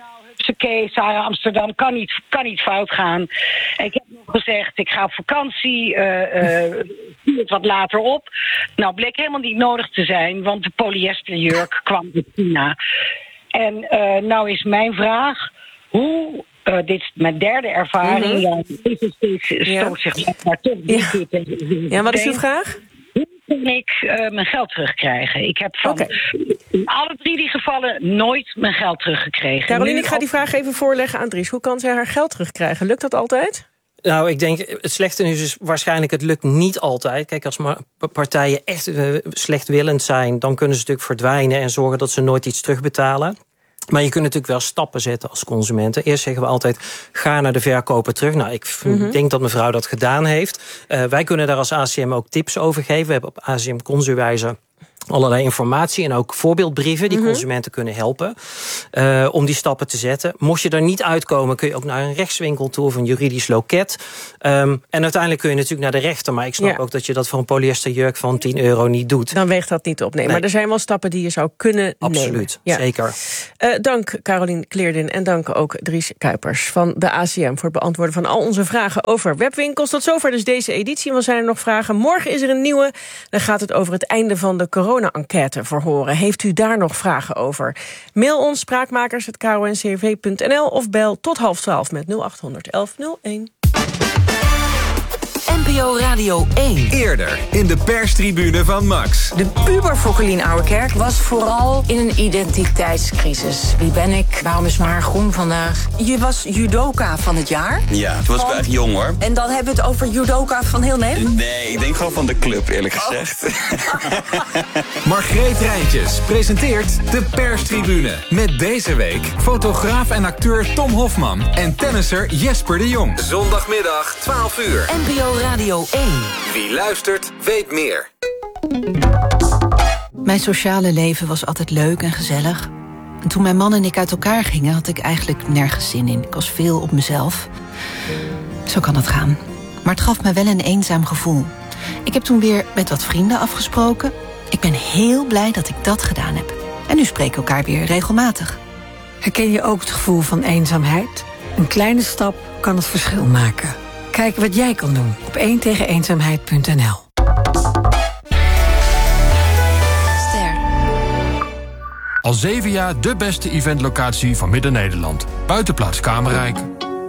tussen Kees en Amsterdam kan niet fout gaan. En ik heb nog gezegd, ik ga op vakantie, doe het wat later op. Nou, bleek helemaal niet nodig te zijn, want de polyesterjurk kwam uit China. En nou is mijn vraag, hoe... dit is mijn derde ervaring. Stoot zich maar toch Ja, wat is uw vraag? Hoe kan ik mijn geld terugkrijgen? Ik heb van alle 3 die gevallen nooit mijn geld teruggekregen. Caroline, ik ga die vraag even voorleggen aan Dries. Hoe kan zij haar geld terugkrijgen? Lukt dat altijd? Nou, ik denk, het slechte nieuws is waarschijnlijk, het lukt niet altijd. Kijk, als partijen echt slechtwillend zijn, dan kunnen ze natuurlijk verdwijnen en zorgen dat ze nooit iets terugbetalen. Maar je kunt natuurlijk wel stappen zetten als consumenten. Eerst zeggen we altijd, ga naar de verkoper terug. Nou, ik denk dat mevrouw dat gedaan heeft. Wij kunnen daar als ACM ook tips over geven. We hebben op ACM Consuwijzer allerlei informatie en ook voorbeeldbrieven die consumenten kunnen helpen om die stappen te zetten. Mocht je er niet uitkomen, kun je ook naar een rechtswinkel toe of een juridisch loket. En uiteindelijk kun je natuurlijk naar de rechter, maar ik snap ook dat je dat voor een polyesterjurk van €10 niet doet. Dan weegt dat niet op. Nee, maar er zijn wel stappen die je zou kunnen nemen. Absoluut, zeker. Dank Caroline Kleerdin en dank ook Dries Kuipers van de ACM voor het beantwoorden van al onze vragen over webwinkels. Tot zover dus deze editie. Maar zijn er nog vragen? Morgen is er een nieuwe. Dan gaat het over het einde van de corona-enquête verhoren. Heeft u daar nog vragen over? Mail ons spraakmakers@kro-ncrv.nl of bel tot 11:30 met 0800 1101. NPO Radio 1. Eerder in de perstribune van Max. De puber voor Colien Ouwerkerk was vooral in een identiteitscrisis. Wie ben ik? Waarom is mijn haar groen vandaag? Je was judoka van het jaar. Ja, toen was ik wel echt jong hoor. En dan hebben we het over judoka van heel Nederland? Nee, ik denk gewoon van de club eerlijk gezegd. Margreet Rijntjes presenteert de perstribune. Met deze week fotograaf en acteur Tom Hofman en tennisser Jesper de Jong. Zondagmiddag 12:00. NPO Radio 1. Wie luistert, weet meer. Mijn sociale leven was altijd leuk en gezellig. En toen mijn man en ik uit elkaar gingen, had ik eigenlijk nergens zin in. Ik was veel op mezelf. Zo kan het gaan. Maar het gaf me wel een eenzaam gevoel. Ik heb toen weer met wat vrienden afgesproken. Ik ben heel blij dat ik dat gedaan heb. En nu spreken we elkaar weer regelmatig. Herken je ook het gevoel van eenzaamheid? Een kleine stap kan het verschil maken. Kijk wat jij kan doen op 1tegeneenzaamheid.nl. Al 7 jaar de beste eventlocatie van Midden-Nederland. Buitenplaats Kamerrijk.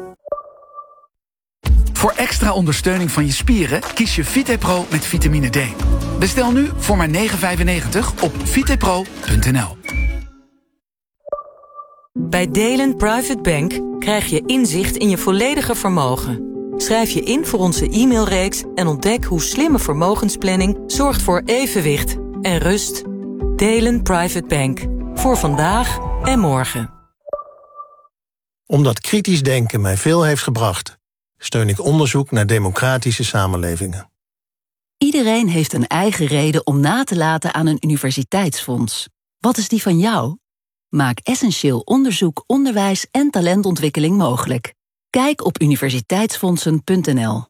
Voor extra ondersteuning van je spieren kies je VitePro met vitamine D. Bestel nu voor maar €9,95 op vitepro.nl. Bij Delen Private Bank krijg je inzicht in je volledige vermogen. Schrijf je in voor onze e-mailreeks en ontdek hoe slimme vermogensplanning zorgt voor evenwicht en rust. Delen Private Bank. Voor vandaag en morgen. Omdat kritisch denken mij veel heeft gebracht, steun ik onderzoek naar democratische samenlevingen. Iedereen heeft een eigen reden om na te laten aan een universiteitsfonds. Wat is die van jou? Maak essentieel onderzoek, onderwijs en talentontwikkeling mogelijk. Kijk op universiteitsfondsen.nl.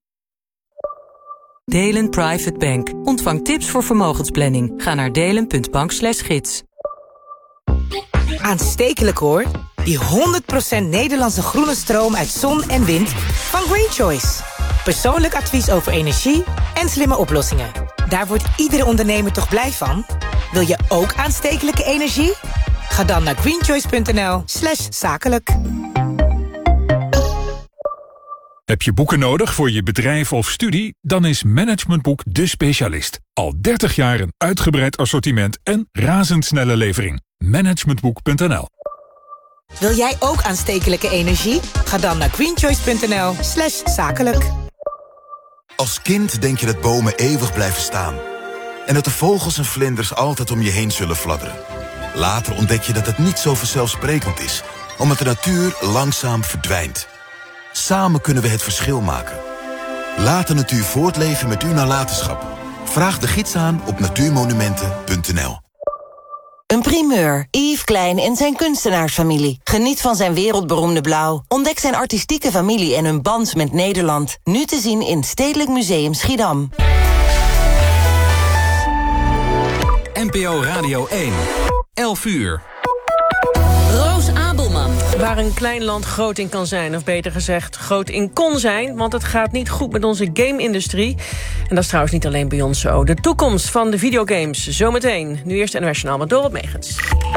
Delen Private Bank. Ontvang tips voor vermogensplanning. Ga naar delen.bank/gids. Aanstekelijk hoor. Die 100% Nederlandse groene stroom uit zon en wind van Green Choice. Persoonlijk advies over energie en slimme oplossingen. Daar wordt iedere ondernemer toch blij van? Wil je ook aanstekelijke energie? Ga dan naar greenchoice.nl/zakelijk. Heb je boeken nodig voor je bedrijf of studie? Dan is Managementboek de specialist. Al 30 jaar een uitgebreid assortiment en razendsnelle levering. Managementboek.nl. Wil jij ook aanstekelijke energie? Ga dan naar greenchoice.nl/zakelijk. Als kind denk je dat bomen eeuwig blijven staan. En dat de vogels en vlinders altijd om je heen zullen fladderen. Later ontdek je dat het niet zo vanzelfsprekend is, omdat de natuur langzaam verdwijnt. Samen kunnen we het verschil maken. Laat de natuur voortleven met uw nalatenschap. Vraag de gids aan op natuurmonumenten.nl. Een primeur. Yves Klein en zijn kunstenaarsfamilie. Geniet van zijn wereldberoemde blauw. Ontdek zijn artistieke familie en hun band met Nederland. Nu te zien in Stedelijk Museum Schiedam. NPO Radio 1. 11:00. Roos Abelman. Waar een klein land groot in kan zijn, of beter gezegd groot in kon zijn, want het gaat niet goed met onze game-industrie. En dat is trouwens niet alleen bij ons zo. De toekomst van de videogames, zometeen. Nu eerst NOS Journaal met Dorot Megens.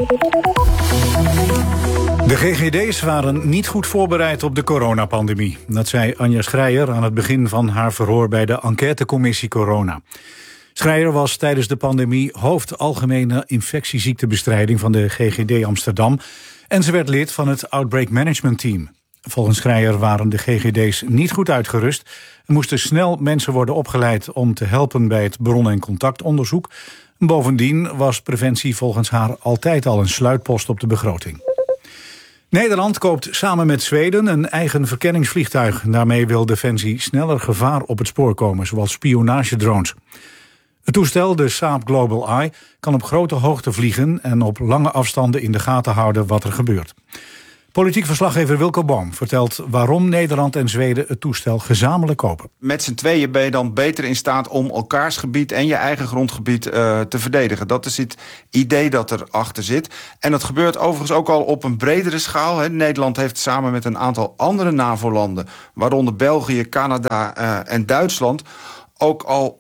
De GGD's waren niet goed voorbereid op de coronapandemie. Dat zei Anja Schreier aan het begin van haar verhoor bij de enquêtecommissie Corona. Schreier was tijdens de pandemie hoofd Algemene Infectieziektebestrijding van de GGD Amsterdam en ze werd lid van het Outbreak Management Team. Volgens Schreier waren de GGD's niet goed uitgerust en moesten snel mensen worden opgeleid om te helpen bij het bron- en contactonderzoek. Bovendien was preventie volgens haar altijd al een sluitpost op de begroting. Nederland koopt samen met Zweden een eigen verkenningsvliegtuig. Daarmee wil Defensie sneller gevaar op het spoor komen, zoals spionagedrones. Het toestel, de Saab Global Eye, kan op grote hoogte vliegen en op lange afstanden in de gaten houden wat er gebeurt. Politiek verslaggever Wilco Boom vertelt waarom Nederland en Zweden het toestel gezamenlijk kopen. Met z'n tweeën ben je dan beter in staat om elkaars gebied en je eigen grondgebied te verdedigen. Dat is het idee dat erachter zit. En dat gebeurt overigens ook al op een bredere schaal. Hè. Nederland heeft samen met een aantal andere NAVO-landen, waaronder België, Canada en Duitsland, ook al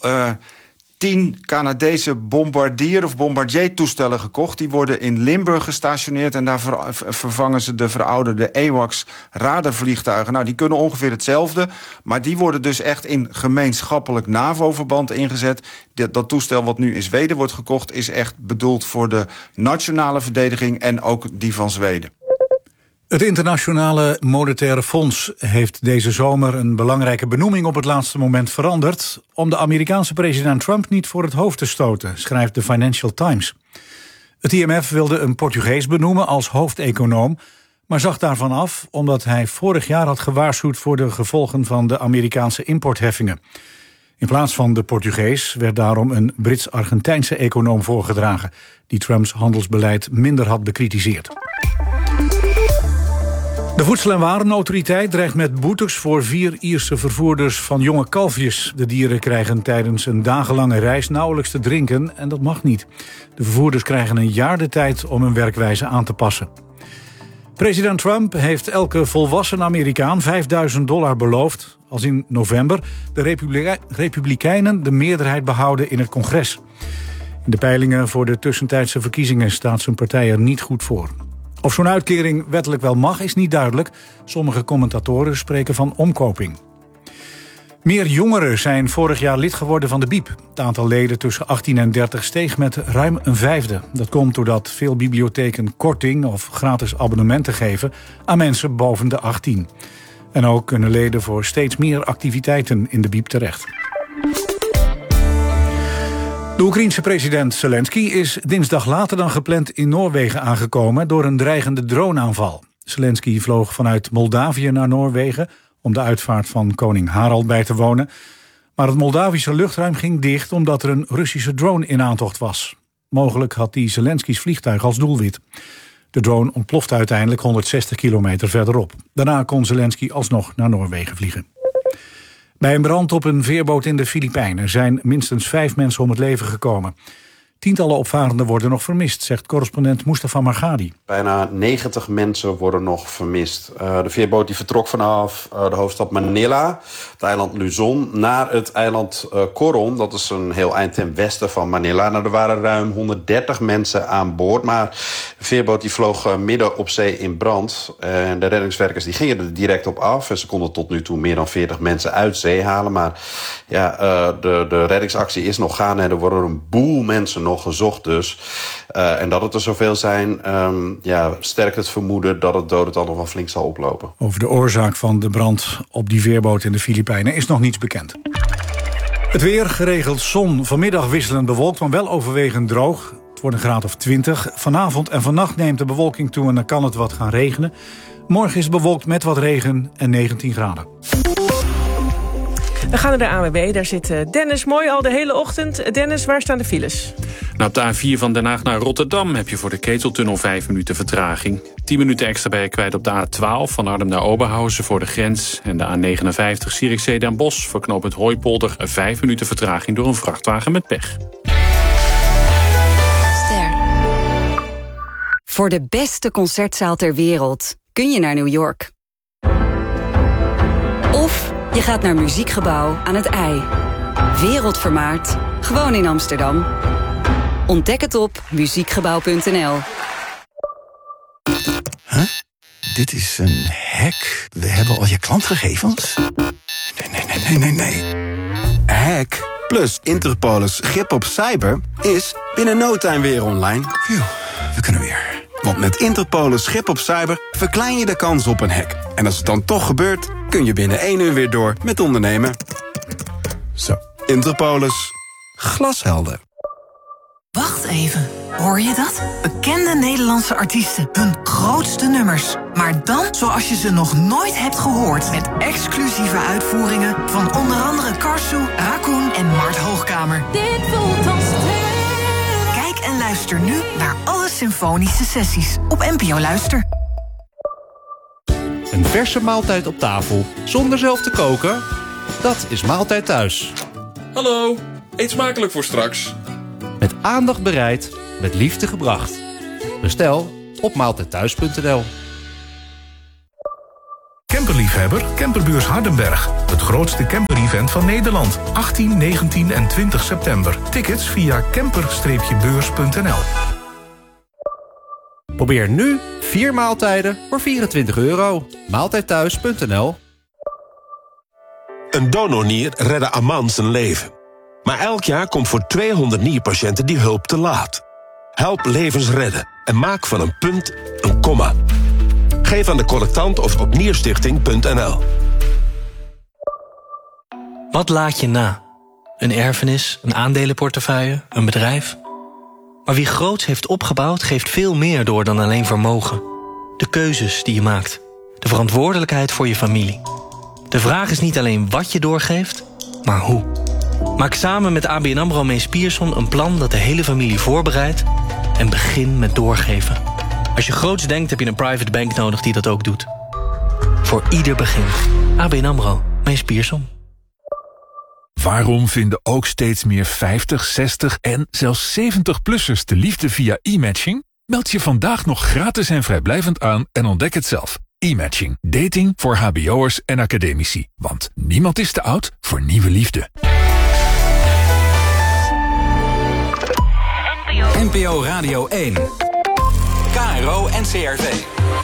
10 Canadese Bombardier- of Bombardier-toestellen gekocht. Die worden in Limburg gestationeerd en daar vervangen ze de verouderde AWACS-radarvliegtuigen. Nou, die kunnen ongeveer hetzelfde, maar die worden dus echt in gemeenschappelijk NAVO-verband ingezet. Dat toestel wat nu in Zweden wordt gekocht is echt bedoeld voor de nationale verdediging en ook die van Zweden. Het Internationale Monetaire Fonds heeft deze zomer een belangrijke benoeming op het laatste moment veranderd om de Amerikaanse president Trump niet voor het hoofd te stoten, schrijft de Financial Times. Het IMF wilde een Portugees benoemen als hoofdeconoom, maar zag daarvan af omdat hij vorig jaar had gewaarschuwd voor de gevolgen van de Amerikaanse importheffingen. In plaats van de Portugees werd daarom een Brits-Argentijnse econoom voorgedragen, die Trumps handelsbeleid minder had bekritiseerd. De Voedsel- en Warenautoriteit dreigt met boetes voor 4 Ierse vervoerders van jonge kalfjes. De dieren krijgen tijdens een dagenlange reis nauwelijks te drinken en dat mag niet. De vervoerders krijgen een jaar de tijd om hun werkwijze aan te passen. President Trump heeft elke volwassen Amerikaan $5.000 beloofd als in november de Republikeinen de meerderheid behouden in het congres. In de peilingen voor de tussentijdse verkiezingen staat zijn partij er niet goed voor. Of zo'n uitkering wettelijk wel mag, is niet duidelijk. Sommige commentatoren spreken van omkoping. Meer jongeren zijn vorig jaar lid geworden van de BIEB. Het aantal leden tussen 18 en 30 steeg met ruim een vijfde. Dat komt doordat veel bibliotheken korting of gratis abonnementen geven aan mensen boven de 18. En ook kunnen leden voor steeds meer activiteiten in de BIEB terecht. De Oekraïense president Zelensky is dinsdag later dan gepland in Noorwegen aangekomen door een dreigende droneaanval. Zelensky vloog vanuit Moldavië naar Noorwegen om de uitvaart van koning Harald bij te wonen. Maar het Moldavische luchtruim ging dicht omdat er een Russische drone in aantocht was. Mogelijk had die Zelensky's vliegtuig als doelwit. De drone ontplofte uiteindelijk 160 kilometer verderop. Daarna kon Zelensky alsnog naar Noorwegen vliegen. Bij een brand op een veerboot in de Filipijnen zijn minstens 5 mensen om het leven gekomen. Tientallen opvarenden worden nog vermist, zegt correspondent Mustafa Margadi. Bijna 90 mensen worden nog vermist. De veerboot die vertrok vanaf de hoofdstad Manila, het eiland Luzon, naar het eiland Coron. Dat is een heel eind ten westen van Manila. Nou, er waren ruim 130 mensen aan boord, maar de veerboot die vloog midden op zee in brand. En de reddingswerkers die gingen er direct op af. En ze konden tot nu toe meer dan 40 mensen uit zee halen. Maar ja, de reddingsactie is nog gaande en er worden een boel mensen nog gezocht dus. En dat het er zoveel zijn, sterkt het vermoeden dat het dodental nog wel flink zal oplopen. Over de oorzaak van de brand op die veerboot in de Filipijnen is nog niets bekend. Het weer, geregeld zon, vanmiddag wisselend bewolkt, maar wel overwegend droog. Het wordt een graad of 20. Vanavond en vannacht neemt de bewolking toe en dan kan het wat gaan regenen. Morgen is het bewolkt met wat regen en 19 graden. We gaan naar de ANWB, daar zit Dennis Mooi al de hele ochtend. Dennis, waar staan de files? Nou, op de A4 van Den Haag naar Rotterdam heb je voor de Keteltunnel 5 minuten vertraging. 10 minuten extra ben je kwijt op de A12 van Arnhem naar Oberhausen voor de grens. En de A59 Zierikzee Den Bosch voor knooppunt Hooipolder 5 minuten vertraging door een vrachtwagen met pech. Voor de beste concertzaal ter wereld kun je naar New York. Of je gaat naar Muziekgebouw aan het IJ. Wereldvermaard, gewoon in Amsterdam. Ontdek het op muziekgebouw.nl. Huh? Dit is een hack. We hebben al je klantgegevens. Nee. Hack plus Interpolis grip op cyber is binnen no time weer online. Phew, we kunnen weer. Want met Interpolis grip op cyber verklein je de kans op een hack. En als het dan toch gebeurt, kun je binnen 1 uur weer door met ondernemen. Zo, Interpolis. Glashelder. Wacht even, hoor je dat? Bekende Nederlandse artiesten, hun grootste nummers. Maar dan zoals je ze nog nooit hebt gehoord. Met exclusieve uitvoeringen van onder andere Karsu, Raccoon en Mart Hoogkamer. Dit voelt als Kijk en luister nu naar alle symfonische sessies op NPO Luister. Een verse maaltijd op tafel, zonder zelf te koken? Dat is Maaltijd Thuis. Hallo, eet smakelijk voor straks. Met aandacht bereid, met liefde gebracht. Bestel op maaltijdthuis.nl. Camperliefhebber, Camperbeurs Hardenberg. Het grootste camper-event van Nederland. 18, 19 en 20 september. Tickets via camper-beurs.nl. Probeer nu 4 maaltijden voor €24. Maaltijdthuis.nl. Een donornier redde Aman zijn leven. Maar elk jaar komt voor 200 nierpatiënten die hulp te laat. Help levens redden en maak van een punt een komma. Geef aan de collectant of op nierstichting.nl. Wat laat je na? Een erfenis, een aandelenportefeuille, een bedrijf? Maar wie groots heeft opgebouwd, geeft veel meer door dan alleen vermogen. De keuzes die je maakt. De verantwoordelijkheid voor je familie. De vraag is niet alleen wat je doorgeeft, maar hoe. Maak samen met ABN AMRO Mees Pierson een plan dat de hele familie voorbereidt en begin met doorgeven. Als je groots denkt, heb je een private bank nodig die dat ook doet. Voor ieder begin. ABN AMRO Mees Pierson. Waarom vinden ook steeds meer 50, 60 en zelfs 70-plussers de liefde via e-matching? Meld je vandaag nog gratis en vrijblijvend aan en ontdek het zelf. E-matching. Dating voor hbo'ers en academici. Want niemand is te oud voor nieuwe liefde. NPO Radio 1. KRO NCRV.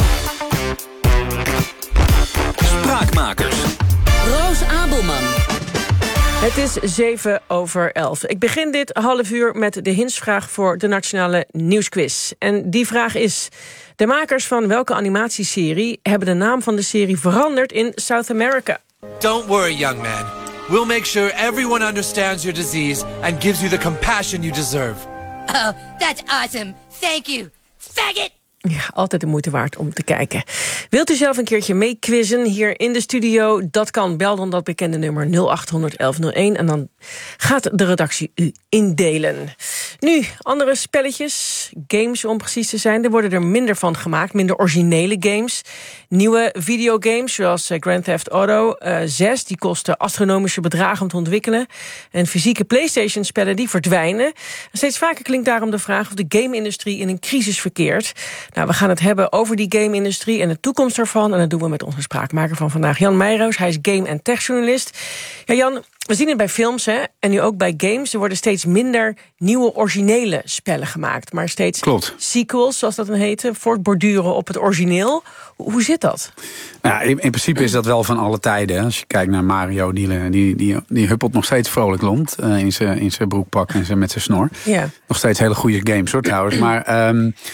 Spraakmakers. Roos Abelman. Het is 7:11. Ik begin dit half uur met de hintsvraag voor de Nationale Nieuwsquiz. En die vraag is: de makers van welke animatieserie hebben de naam van de serie veranderd in South America? Don't worry, young man. We'll make sure everyone understands your disease and gives you the compassion you deserve. Oh, that's awesome. Thank you. Faggot! Ja, altijd de moeite waard om te kijken. Wilt u zelf een keertje meequizzen hier in de studio? Dat kan. Bel dan dat bekende nummer 0800 1101 en dan gaat de redactie u indelen. Nu, andere spelletjes, games om precies te zijn. Er worden er minder van gemaakt, minder originele games. Nieuwe videogames, zoals Grand Theft Auto 6... die kosten astronomische bedragen om te ontwikkelen. En fysieke PlayStation-spellen die verdwijnen. En steeds vaker klinkt daarom de vraag of de game-industrie in een crisis verkeert. Nou, we gaan het hebben over die game-industrie en de toekomst daarvan. En dat doen we met onze spraakmaker van vandaag, Jan Meijroos. Hij is game- en techjournalist. Ja, Jan, we zien het bij films, hè, en nu ook bij games. Er worden steeds minder nieuwe originele spellen gemaakt. Maar steeds sequels, zoals dat dan heet, voortborduren op het origineel. Hoe zit dat? Nou, in principe is dat wel van alle tijden. Als je kijkt naar Mario, die huppelt nog steeds vrolijk rond in zijn broekpak en met zijn snor. Ja. Nog steeds hele goede games, hoor, trouwens. Maar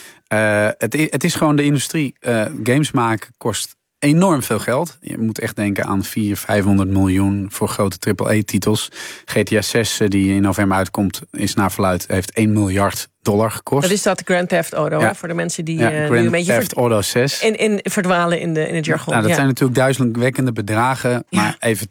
het is gewoon de industrie. Games maken kost enorm veel geld. Je moet echt denken aan 400-500 miljoen voor grote AAA-titels. GTA 6, die in november uitkomt, is naar verluidt, heeft $1 miljard gekost. Dat is dat Grand Theft Auto, ja. Hè, voor de mensen die nu een beetje Theft Auto 6. In verdwalen in het jargon. Nou, dat zijn natuurlijk duizelingwekkende bedragen. Ja. Maar even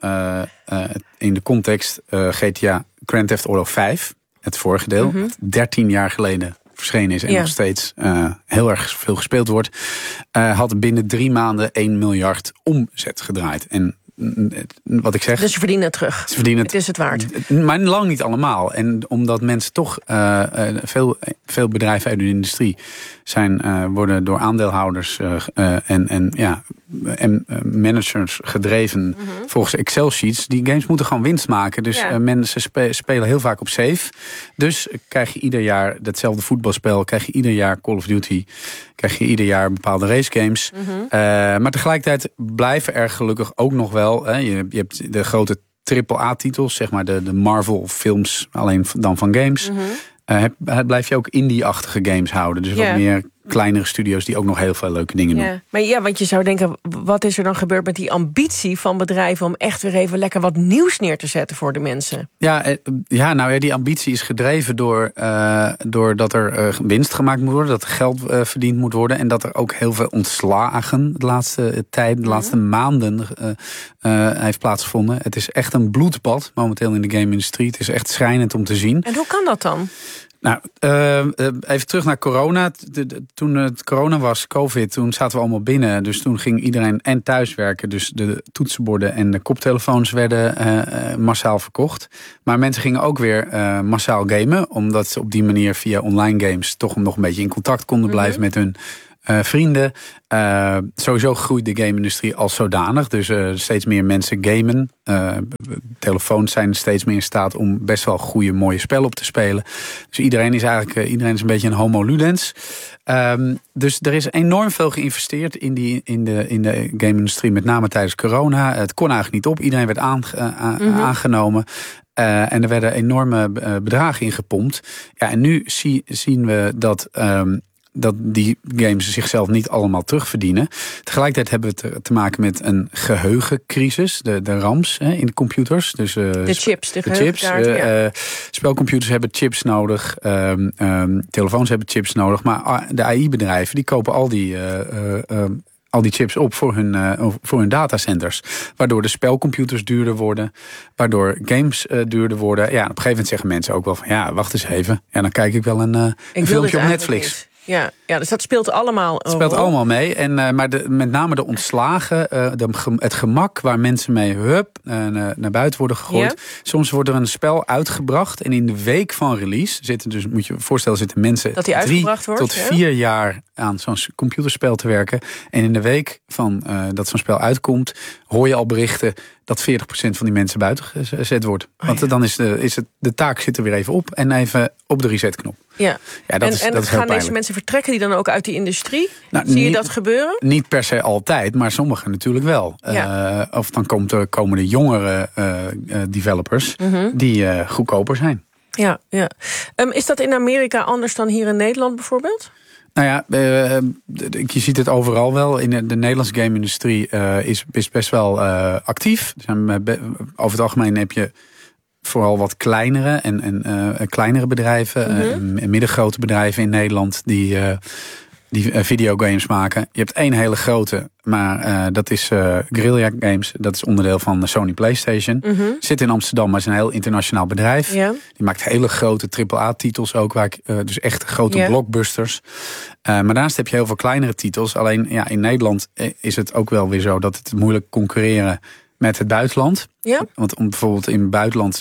in de context, GTA Grand Theft Auto 5, het vorige deel, 13 jaar geleden verschenen is en nog steeds heel erg veel gespeeld wordt, had binnen 3 maanden 1 miljard omzet gedraaid. En wat ik zeg... Dus ze verdienen het terug. Het is het waard. Maar lang niet allemaal. En omdat mensen toch, veel bedrijven uit de industrie worden door aandeelhouders en managers gedreven volgens Excel-sheets. Die games moeten gewoon winst maken. Dus mensen spelen heel vaak op safe. Dus krijg je ieder jaar datzelfde voetbalspel. Krijg je ieder jaar Call of Duty. Krijg je ieder jaar bepaalde racegames. Maar tegelijkertijd blijven er gelukkig ook nog wel. Je hebt de grote AAA-titels, zeg maar de Marvel-films, alleen dan van games. Blijf je ook indie-achtige games houden. Dus wat meer kleinere studio's die ook nog heel veel leuke dingen doen. Maar want je zou denken, wat is er dan gebeurd met die ambitie van bedrijven om echt weer even lekker wat nieuws neer te zetten voor de mensen? Die ambitie is gedreven doordat er winst gemaakt moet worden, dat er geld verdiend moet worden en dat er ook heel veel ontslagen de laatste tijd, de laatste maanden heeft plaatsgevonden. Het is echt een bloedbad momenteel in de game-industrie. Het is echt schrijnend om te zien. En hoe kan dat dan? Nou, even terug naar corona. Toen het corona was, COVID, toen zaten we allemaal binnen. Dus toen ging iedereen en thuiswerken. Dus de toetsenborden en de koptelefoons werden massaal verkocht. Maar mensen gingen ook weer massaal gamen. Omdat ze op die manier via online games toch nog een beetje in contact konden blijven met hun vrienden. Sowieso groeit de game-industrie als zodanig. Dus steeds meer mensen gamen. Telefoons zijn steeds meer in staat om best wel goede, mooie spellen op te spelen. Dus iedereen is een beetje een homo ludens. Dus er is enorm veel geïnvesteerd in de game-industrie, met name tijdens corona. Het kon eigenlijk niet op. Iedereen werd aangenomen. En er werden enorme bedragen ingepompt. Ja, en nu zien we dat die games zichzelf niet allemaal terugverdienen. Tegelijkertijd hebben we te maken met een geheugencrisis. De RAMs in de computers. Dus, de chips. Spelcomputers hebben chips nodig. Telefoons hebben chips nodig. Maar de AI-bedrijven die kopen al die chips op voor hun datacenters. Waardoor de spelcomputers duurder worden. Waardoor games duurder worden. Ja, op een gegeven moment zeggen mensen ook wel van, wacht eens even. Ja, dan kijk ik wel een filmpje op Netflix. Ja, dus dat speelt allemaal. Het speelt allemaal mee. Maar met name de ontslagen, het gemak waar mensen mee naar buiten worden gegooid. Ja. Soms wordt er een spel uitgebracht en in de week van release moet je je voorstellen, zitten mensen 3 tot 4 jaar aan zo'n computerspel te werken. En in de week van dat zo'n spel uitkomt, hoor je al berichten dat 40% van die mensen buiten gezet wordt. Want dan is de taak zit er weer even op en even op de resetknop. Ja, dat is gaan heel deze mensen vertrekken die dan ook uit die industrie? Zie je dat gebeuren? Niet per se altijd, maar sommigen natuurlijk wel. Ja. Of dan komen de jongere developers die goedkoper zijn. Ja. Is dat in Amerika anders dan hier in Nederland bijvoorbeeld? Nou ja, je ziet het overal wel. In de Nederlandse game-industrie is best wel actief. Over het algemeen heb je vooral wat kleinere en kleinere bedrijven, middengrote bedrijven in Nederland die videogames maken. Je hebt één hele grote, maar dat is Guerrilla Games. Dat is onderdeel van de Sony PlayStation. Zit in Amsterdam, maar is een heel internationaal bedrijf. Ja. Die maakt hele grote AAA-titels ook, dus echt grote blockbusters. Maar daarnaast heb je heel veel kleinere titels. Alleen in Nederland is het ook wel weer zo dat het moeilijk concurreren met het buitenland. Ja. Want bijvoorbeeld in het buitenland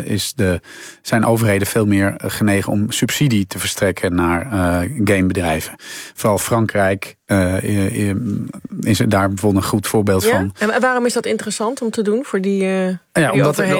zijn overheden veel meer genegen om subsidie te verstrekken naar gamebedrijven. Vooral Frankrijk is er daar bijvoorbeeld een goed voorbeeld van. En waarom is dat interessant om te doen voor die overheden?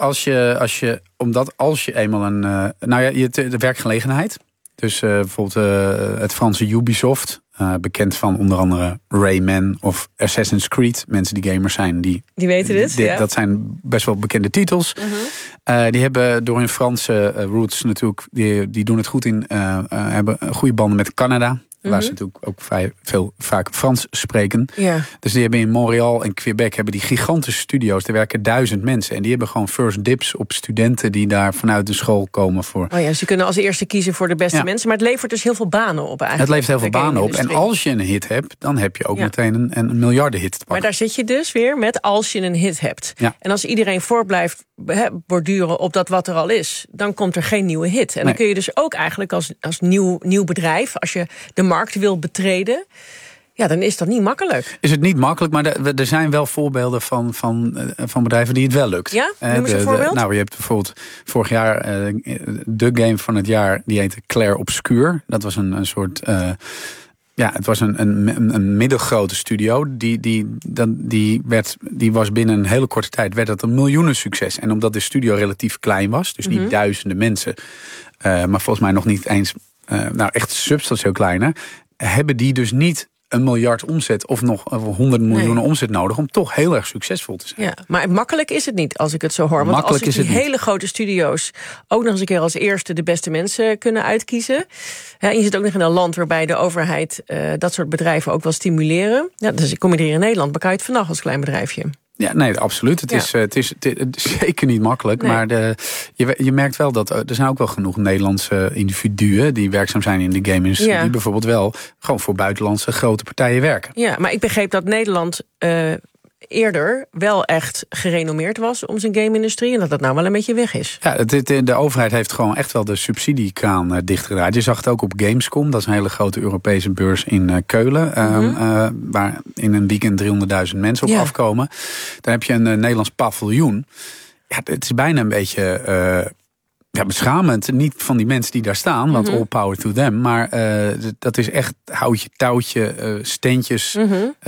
Omdat als je eenmaal de werkgelegenheid. Dus bijvoorbeeld het Franse Ubisoft, bekend van onder andere Rayman of Assassin's Creed. Mensen die gamers zijn, die weten dit. Dat zijn best wel bekende titels. Die hebben door hun Franse roots natuurlijk, die doen het goed hebben goede banden met Canada. Waar ze natuurlijk ook vaak Frans spreken. Ja. Dus die hebben in Montreal en Quebec die gigantische studio's. Daar werken 1000 mensen. En die hebben gewoon first dibs op studenten die daar vanuit de school komen voor. Ze kunnen als eerste kiezen voor de beste mensen. Maar het levert dus heel veel banen op eigenlijk. Het levert heel veel banen op. En als je een hit hebt, dan heb je ook meteen een miljardenhit te pakken. Maar daar zit je dus weer met als je een hit hebt. Ja. En als iedereen blijft borduren op dat wat er al is, dan komt er geen nieuwe hit. En dan kun je dus ook eigenlijk als nieuw bedrijf, als je de markt wil betreden, Ja, dan is dat niet makkelijk. Is het niet makkelijk, maar er zijn wel voorbeelden van bedrijven die het wel lukt. Ja, noem eens een voorbeeld. Je hebt bijvoorbeeld vorig jaar de game van het jaar, die heette Clair Obscur. Dat was een soort... het was een middelgrote studio. Die was binnen een hele korte tijd werd dat een miljoenen succes. En omdat de studio relatief klein was, dus niet duizenden mensen, maar volgens mij nog niet eens echt substantieel kleiner, hebben die dus niet een miljard omzet of nog 100 miljoen omzet nodig om toch heel erg succesvol te zijn. Ja, maar makkelijk is het niet als ik het zo hoor. Want makkelijk als die hele grote studio's ook nog eens een keer als eerste de beste mensen kunnen uitkiezen. Ja, en je zit ook nog in een land waarbij de overheid dat soort bedrijven ook wil stimuleren. Ja, dus kom je hier in Nederland, dan kan je het vannacht als klein bedrijfje. Ja, nee, absoluut. Het is zeker niet makkelijk. Nee. Maar je merkt wel dat er zijn ook wel genoeg Nederlandse individuen die werkzaam zijn in de game-industrie, die bijvoorbeeld wel gewoon voor buitenlandse grote partijen werken. Ja, maar ik begreep dat Nederland eerder wel echt gerenommeerd was om zijn game-industrie en dat dat nou wel een beetje weg is. Ja, de overheid heeft gewoon echt wel de subsidiekraan dichtgedraaid. Je zag het ook op Gamescom, dat is een hele grote Europese beurs in Keulen, waar in een weekend 300.000 mensen op afkomen. Dan heb je een Nederlands paviljoen. Ja, het is bijna een beetje beschamend. Niet van die mensen die daar staan, want all power to them. Maar dat is echt houtje, touwtje, steentjes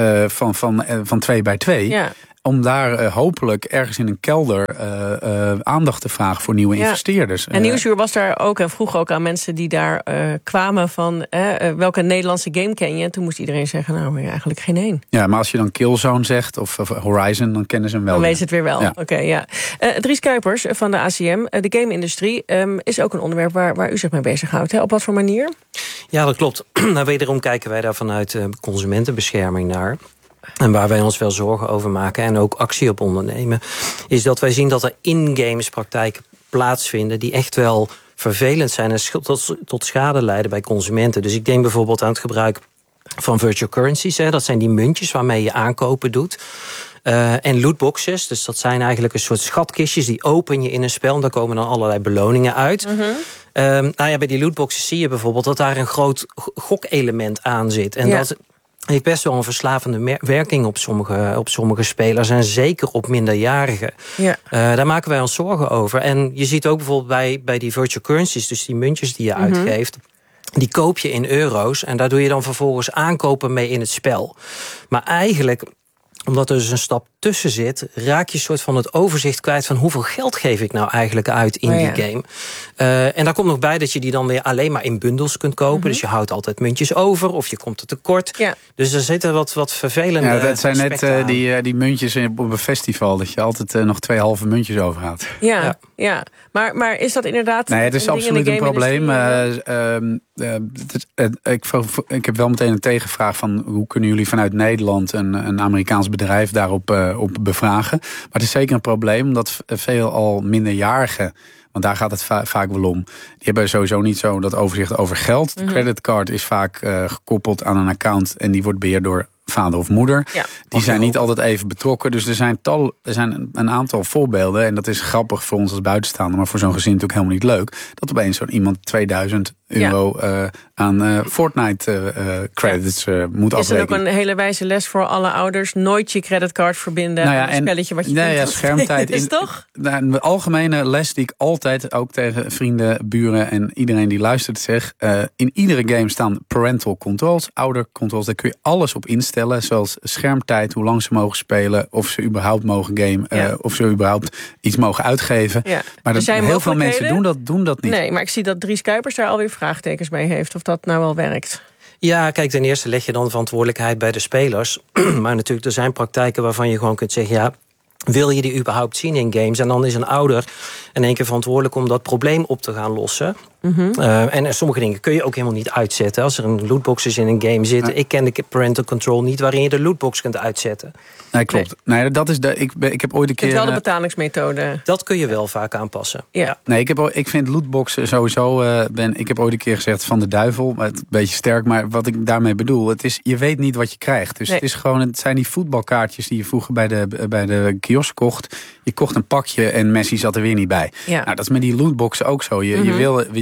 van 2 bij 2. Ja. Om daar hopelijk ergens in een kelder aandacht te vragen voor nieuwe investeerders. En Nieuwsuur was daar ook en vroeg ook aan mensen die daar kwamen van welke Nederlandse game ken je? En toen moest iedereen zeggen, nou eigenlijk geen één. Ja, maar als je dan Killzone zegt of Horizon, dan kennen ze hem wel. Dan weet het weer wel. Ja. Oké. Dries Kuipers van de ACM, de game-industrie, is ook een onderwerp waar u zich mee bezighoudt. Hè? Op wat voor manier? Ja, dat klopt. Nou, wederom kijken wij daar vanuit consumentenbescherming naar. En waar wij ons wel zorgen over maken en ook actie op ondernemen, is dat wij zien dat er in-games praktijken plaatsvinden die echt wel vervelend zijn en tot schade leiden bij consumenten. Dus ik denk bijvoorbeeld aan het gebruik van virtual currencies. Dat zijn die muntjes waarmee je aankopen doet. En lootboxes, dus dat zijn eigenlijk een soort schatkistjes, die open je in een spel en daar komen dan allerlei beloningen uit. Bij die lootboxes zie je bijvoorbeeld dat daar een groot gokelement aan zit. En dat heeft best wel een verslavende werking op sommige spelers en zeker op minderjarigen. Ja. Daar maken wij ons zorgen over. En je ziet ook bijvoorbeeld bij die virtual currencies, dus die muntjes die je uitgeeft, die koop je in euro's en daar doe je dan vervolgens aankopen mee in het spel. Maar eigenlijk, omdat er dus een stap tussen zit, raak je een soort van het overzicht kwijt van hoeveel geld geef ik nou eigenlijk uit in die game. En daar komt nog bij dat je die dan weer alleen maar in bundels kunt kopen. Dus je houdt altijd muntjes over of je komt er tekort. Ja. Dus er zitten wat vervelende aspecten. Dat zijn net die muntjes op een festival, dat je altijd nog 2 halve muntjes overhoudt. Ja. Maar is dat inderdaad... Nee, het is absoluut een probleem. Ik heb wel meteen een tegenvraag van hoe kunnen jullie vanuit Nederland een Amerikaans bedrijf daarop op bevragen. Maar het is zeker een probleem, omdat veel al minderjarigen, want daar gaat het vaak wel om, die hebben sowieso niet zo dat overzicht over geld. De creditcard is vaak gekoppeld aan een account en die wordt beheerd door vader of moeder. Ja, die zijn niet altijd even betrokken. Dus er zijn een aantal voorbeelden. En dat is grappig voor ons als buitenstaander, maar voor zo'n gezin natuurlijk helemaal niet leuk. Dat opeens zo'n iemand 2000 euro aan Fortnite credits moet afrekenen. Is er ook een hele wijze les voor alle ouders? Nooit je creditcard verbinden aan een spelletje wat je kunt. Schermtijd is toch? De algemene les die ik altijd ook tegen vrienden, buren en iedereen die luistert zeg. In iedere game staan parental controls, oudercontrols. Daar kun je alles op instellen. Zoals schermtijd, hoe lang ze mogen spelen, of ze überhaupt mogen gamen, of ze überhaupt iets mogen uitgeven. Ja. Maar heel veel mensen doen dat niet. Nee, maar ik zie dat Dries Kuipers daar alweer vraagtekens bij heeft, of dat nou wel werkt. Ja, kijk, ten eerste leg je dan verantwoordelijkheid bij de spelers. Maar natuurlijk, er zijn praktijken waarvan je gewoon kunt zeggen, ja, wil je die überhaupt zien in games? En dan is een ouder in één keer verantwoordelijk om dat probleem op te gaan lossen. En sommige dingen kun je ook helemaal niet uitzetten. Als er een lootboxes in een game zitten. Ik ken de parental control niet waarin je de lootbox kunt uitzetten. Nee, klopt. Nee, dat is ik heb ooit een keer... Het is wel de betalingsmethode. Dat kun je wel vaak aanpassen. Ja. Nee, ik vind lootboxen sowieso... ik heb ooit een keer gezegd van de duivel. Maar het is een beetje sterk, maar wat ik daarmee bedoel... je weet niet wat je krijgt. Dus het zijn die voetbalkaartjes die je vroeger bij de kiosk kocht. Je kocht een pakje en Messi zat er weer niet bij. Ja. Nou, dat is met die lootboxen ook zo. Je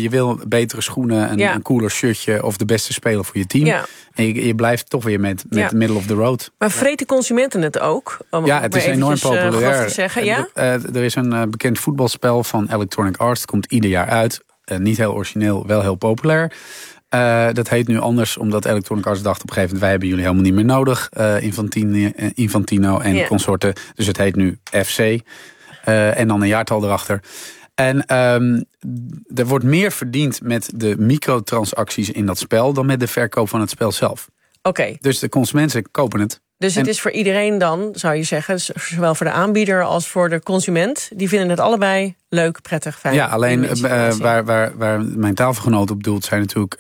je wil betere schoenen, een cooler shirtje of de beste speler voor je team. Ja. En je blijft toch weer met middle of the road. Maar vreten consumenten het ook? Het is enorm populair. Ja? Er is een bekend voetbalspel van Electronic Arts. Het komt ieder jaar uit. Niet heel origineel, wel heel populair. Dat heet nu anders, omdat Electronic Arts dacht op een gegeven moment, wij hebben jullie helemaal niet meer nodig. Infantino en consorten. Dus het heet nu FC. En dan een jaartal erachter. En er wordt meer verdiend met de microtransacties in dat spel dan met de verkoop van het spel zelf. Oké. Dus de consumenten kopen het. Dus het is voor iedereen dan, zou je zeggen, zowel voor de aanbieder als voor de consument. Die vinden het allebei leuk, prettig, fijn. Ja, alleen waar mijn tafelgenoot op doelt zijn natuurlijk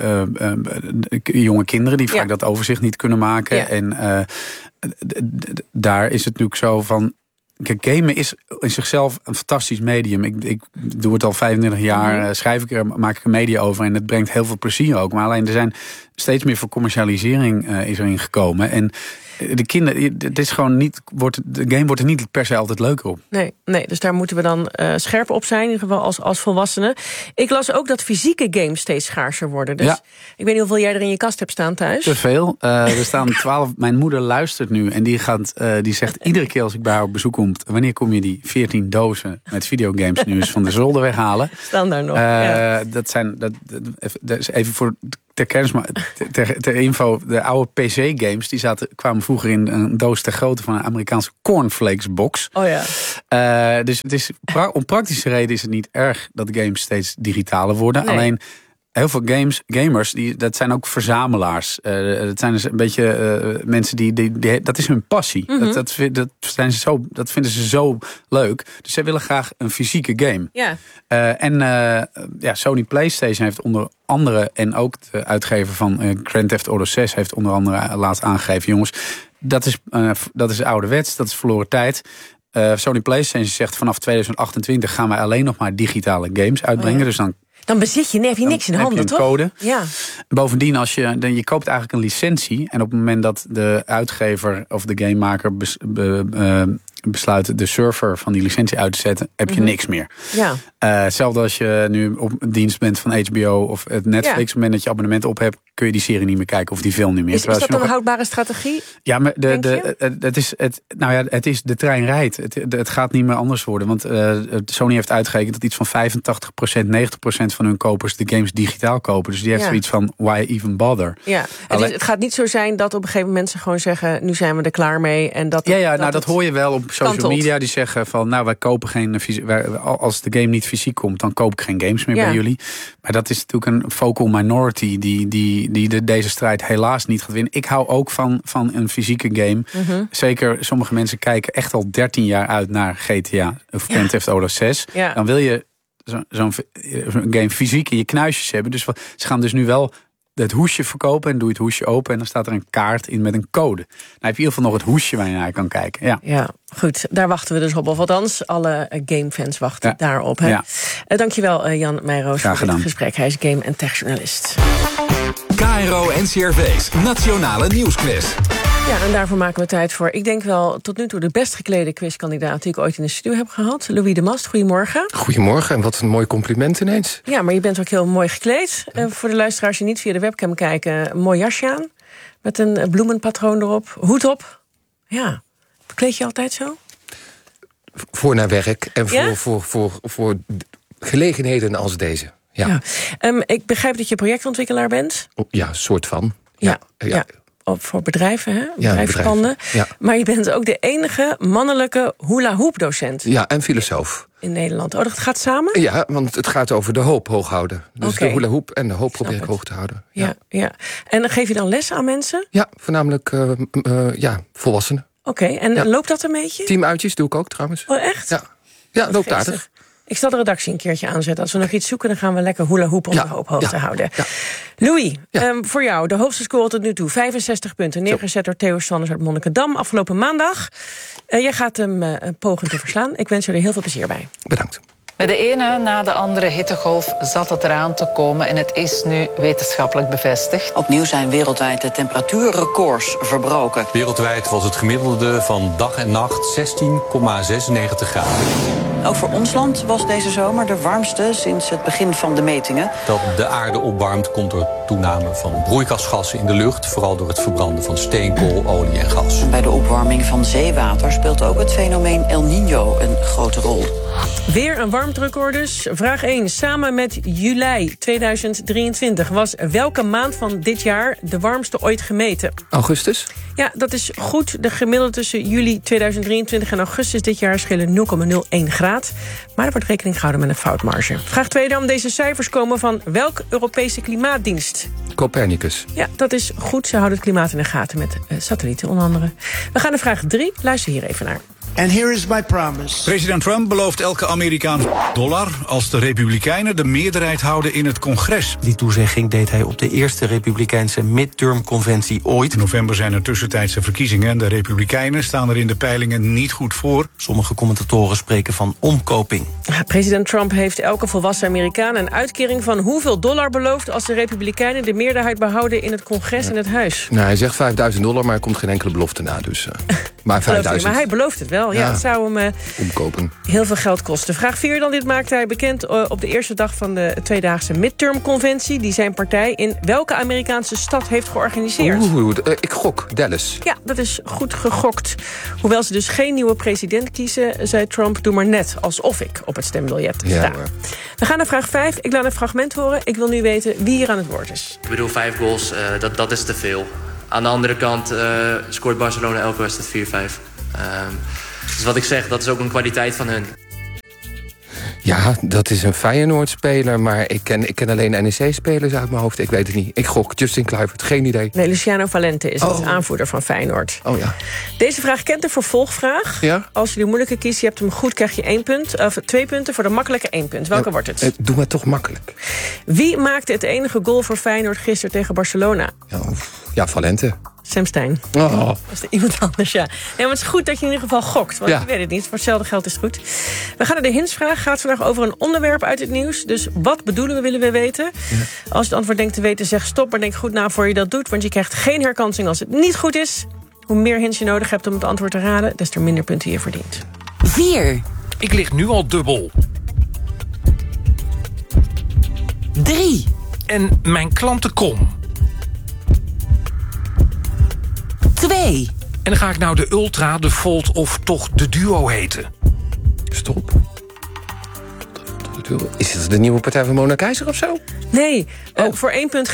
jonge kinderen die vaak dat overzicht niet kunnen maken. Ja. En daar is het natuurlijk zo van. Kijk, gamen is in zichzelf een fantastisch medium. Ik doe het al 35 jaar, maak ik er media over en het brengt heel veel plezier ook. Maar alleen er zijn steeds meer voor commercialisering is erin gekomen. En de kinderen, het is gewoon niet, de game wordt er niet per se altijd leuker op. Nee, dus daar moeten we dan scherp op zijn, in ieder geval als volwassenen. Ik las ook dat fysieke games steeds schaarser worden. Dus ik weet niet hoeveel jij er in je kast hebt staan thuis. Te veel. Er staan 12. Mijn moeder luistert nu en die zegt iedere keer als ik bij haar op bezoek kom, wanneer kom je die 14 dozen met videogames nu eens van de zolder weghalen? Staan daar nog. Dat is even voor ter kennis, maar ter info, de oude PC-games die kwamen vroeger in een doos ter grootte van een Amerikaanse cornflakes-box. Oh ja. Dus het is, om praktische reden is het niet erg dat games steeds digitaler worden. Nee. Alleen heel veel gamers, dat zijn ook verzamelaars. Dat zijn dus een beetje mensen die dat is hun passie. Mm-hmm. Dat vinden ze zo leuk. Dus zij willen graag een fysieke game. Ja. Sony PlayStation heeft onder andere, en ook de uitgever van Grand Theft Auto 6 heeft onder andere laatst aangegeven, jongens, dat is ouderwets, dat is verloren tijd. Sony PlayStation zegt vanaf 2028 gaan wij alleen nog maar digitale games uitbrengen. Dus dan bezit je, heb je niks in handen, toch? Code. Ja. Bovendien, je koopt eigenlijk een licentie. En op het moment dat de uitgever of de gamemaker besluit de server van die licentie uit te zetten, heb je niks meer. Ja. Hetzelfde als je nu op dienst bent van HBO of het Netflix. Op het moment dat je abonnement op hebt, kun je die serie niet meer kijken of die film niet meer. Is dat een houdbare strategie? Ja, maar het is de trein rijdt. Het gaat niet meer anders worden. Want Sony heeft uitgerekend dat iets van 85%, 90% van hun kopers de games digitaal kopen. Dus die heeft zoiets van, why even bother? Ja. Het gaat niet zo zijn dat op een gegeven moment ze gewoon zeggen, nu zijn we er klaar mee. En dat dat hoor je wel op social media. Die zeggen van, wij kopen geen, als de game niet fysiek komt, dan koop ik geen games meer bij jullie. Maar dat is natuurlijk een vocal minority die deze strijd helaas niet gaat winnen. Ik hou ook van een fysieke game. Mm-hmm. Zeker, sommige mensen kijken echt al 13 jaar uit naar GTA of Grand Theft Auto 6. Ja. Dan wil je zo'n game fysiek in je knuisjes hebben. Dus ze gaan dus nu wel het hoesje verkopen en doe je het hoesje open en dan staat er een kaart in met een code. Dan heb je in ieder geval nog het hoesje waar je naar kan kijken. Ja, goed. Daar wachten we dus op. Of althans, alle gamefans wachten daarop. Hè? Ja. Dankjewel Jan Meijroos voor dit gesprek. Hij is game- en techjournalist. KRO NCRV's Nationale Nieuwsquiz. Ja, en daarvoor maken we tijd voor, ik denk wel tot nu toe de best geklede quizkandidaat die ik ooit in de studio heb gehad. Louis de Mast, goedemorgen. Goedemorgen, en wat een mooi compliment ineens. Ja, maar je bent ook heel mooi gekleed. Voor de luisteraars die niet via de webcam kijken, een mooi jasje aan. Met een bloemenpatroon erop, hoed op. Ja, kleed je altijd zo? Voor naar werk en voor gelegenheden als deze. Ja. Ik begrijp dat je projectontwikkelaar bent. Ja, soort van. Ja. Voor bedrijven, hè? Bedrijfspanden. Ja. Maar je bent ook de enige mannelijke hula-hoop-docent. Ja, en filosoof. In Nederland. Oh, dat gaat samen? Ja, want het gaat over de hoop hoog houden. Dus de hula-hoop en de hoop probeer ik hoog te houden. Ja. En dan geef je dan les aan mensen? Ja, voornamelijk volwassenen. Oké, en loopt dat een beetje? Teamuitjes doe ik ook trouwens. Oh, echt? Ja, loopt aardig. Ik zal de redactie een keertje aanzetten. Als we nog iets zoeken, dan gaan we lekker hula-hoop om de hoop hoog te houden. Ja. Louis, voor jou de hoogste score tot nu toe. 65 punten, neergezet door Theo Sanders uit Monnikendam. Afgelopen maandag. Jij gaat hem pogen te verslaan. Ik wens je er heel veel plezier bij. Bedankt. Met de ene na de andere hittegolf zat het eraan te komen en het is nu wetenschappelijk bevestigd. Opnieuw zijn wereldwijd de temperatuurrecords verbroken. Wereldwijd was het gemiddelde van dag en nacht 16,96 graden. Ook voor ons land was deze zomer de warmste sinds het begin van de metingen. Dat de aarde opwarmt komt door toename van broeikasgassen in de lucht, vooral door het verbranden van steenkool, olie en gas. En bij de opwarming van zeewater speelt ook het fenomeen El Niño een grote rol. Weer een warmterecord dus. Vraag 1. Samen met juli 2023 was welke maand van dit jaar de warmste ooit gemeten? Augustus? Ja, dat is goed. De gemiddelde tussen juli 2023 en augustus dit jaar schillen 0,01 graad. Maar er wordt rekening gehouden met een foutmarge. Vraag 2 dan. Deze cijfers komen van welk Europese klimaatdienst? Copernicus. Ja, dat is goed. Ze houden het klimaat in de gaten met satellieten onder andere. We gaan naar vraag 3. Luister hier even naar. And here is my promise. President Trump belooft elke Amerikaan $1 als de Republikeinen de meerderheid houden in het congres. Die toezegging deed hij op de eerste Republikeinse midterm-conventie ooit. In november zijn er tussentijdse verkiezingen en de Republikeinen staan er in de peilingen niet goed voor. Sommige commentatoren spreken van omkoping. President Trump heeft elke volwassen Amerikaan een uitkering van hoeveel $1 beloofd als de Republikeinen de meerderheid behouden in het congres en het huis. Nou, hij zegt $5.000, maar er komt geen enkele belofte na. Dus, maar 5.000. Maar hij belooft het wel. Ja, het zou hem omkopen. Heel veel geld kosten. Vraag 4 dan. Dit maakte hij bekend op de eerste dag van de tweedaagse midterm-conventie die zijn partij in welke Amerikaanse stad heeft georganiseerd. Ik gok Dallas. Ja, dat is goed gegokt. Hoewel ze dus geen nieuwe president kiezen, zei Trump, doe maar net alsof ik op het stembiljet sta. Ja, we gaan naar vraag 5. Ik laat een fragment horen. Ik wil nu weten wie hier aan het woord is. Ik bedoel, 5 goals, dat is te veel. Aan de andere kant scoort Barcelona elke wedstrijd 4-5. Dus wat ik zeg, dat is ook een kwaliteit van hun. Ja, dat is een Feyenoord-speler, maar ik ken alleen NEC-spelers uit mijn hoofd. Ik weet het niet. Ik gok Justin Kluivert, geen idee. Nee, Luciano Valente is het aanvoerder van Feyenoord. Oh ja. Deze vraag kent de vervolgvraag. Ja? Als je de moeilijke kiest, je hebt hem goed, krijg je 1 punt. Of 2 punten, voor de makkelijke 1 punt. Welke wordt het? Doe maar toch makkelijk. Wie maakte het enige goal voor Feyenoord gisteren tegen Barcelona? Ja, Valente. Sam Stein. Oh. Dat is er iemand anders, ja. Nee, maar het is goed dat je in ieder geval gokt. Want je weet het niet. Voor hetzelfde geld is het goed. We gaan naar de hintsvraag. Gaat vandaag over een onderwerp uit het nieuws. Dus wat bedoelen we, willen we weten? Ja. Als je het antwoord denkt te weten, zeg stop. Maar denk goed na voor je dat doet. Want je krijgt geen herkansing als het niet goed is. Hoe meer hints je nodig hebt om het antwoord te raden, des te minder punten je verdient. 4. Ik lig nu al dubbel. 3. En mijn klanten kom. 2. En dan ga ik nou de Ultra, de Volt of toch de Duo heten? Stop. Is het de nieuwe partij van Mona Keizer of zo? Nee, voor 1 punt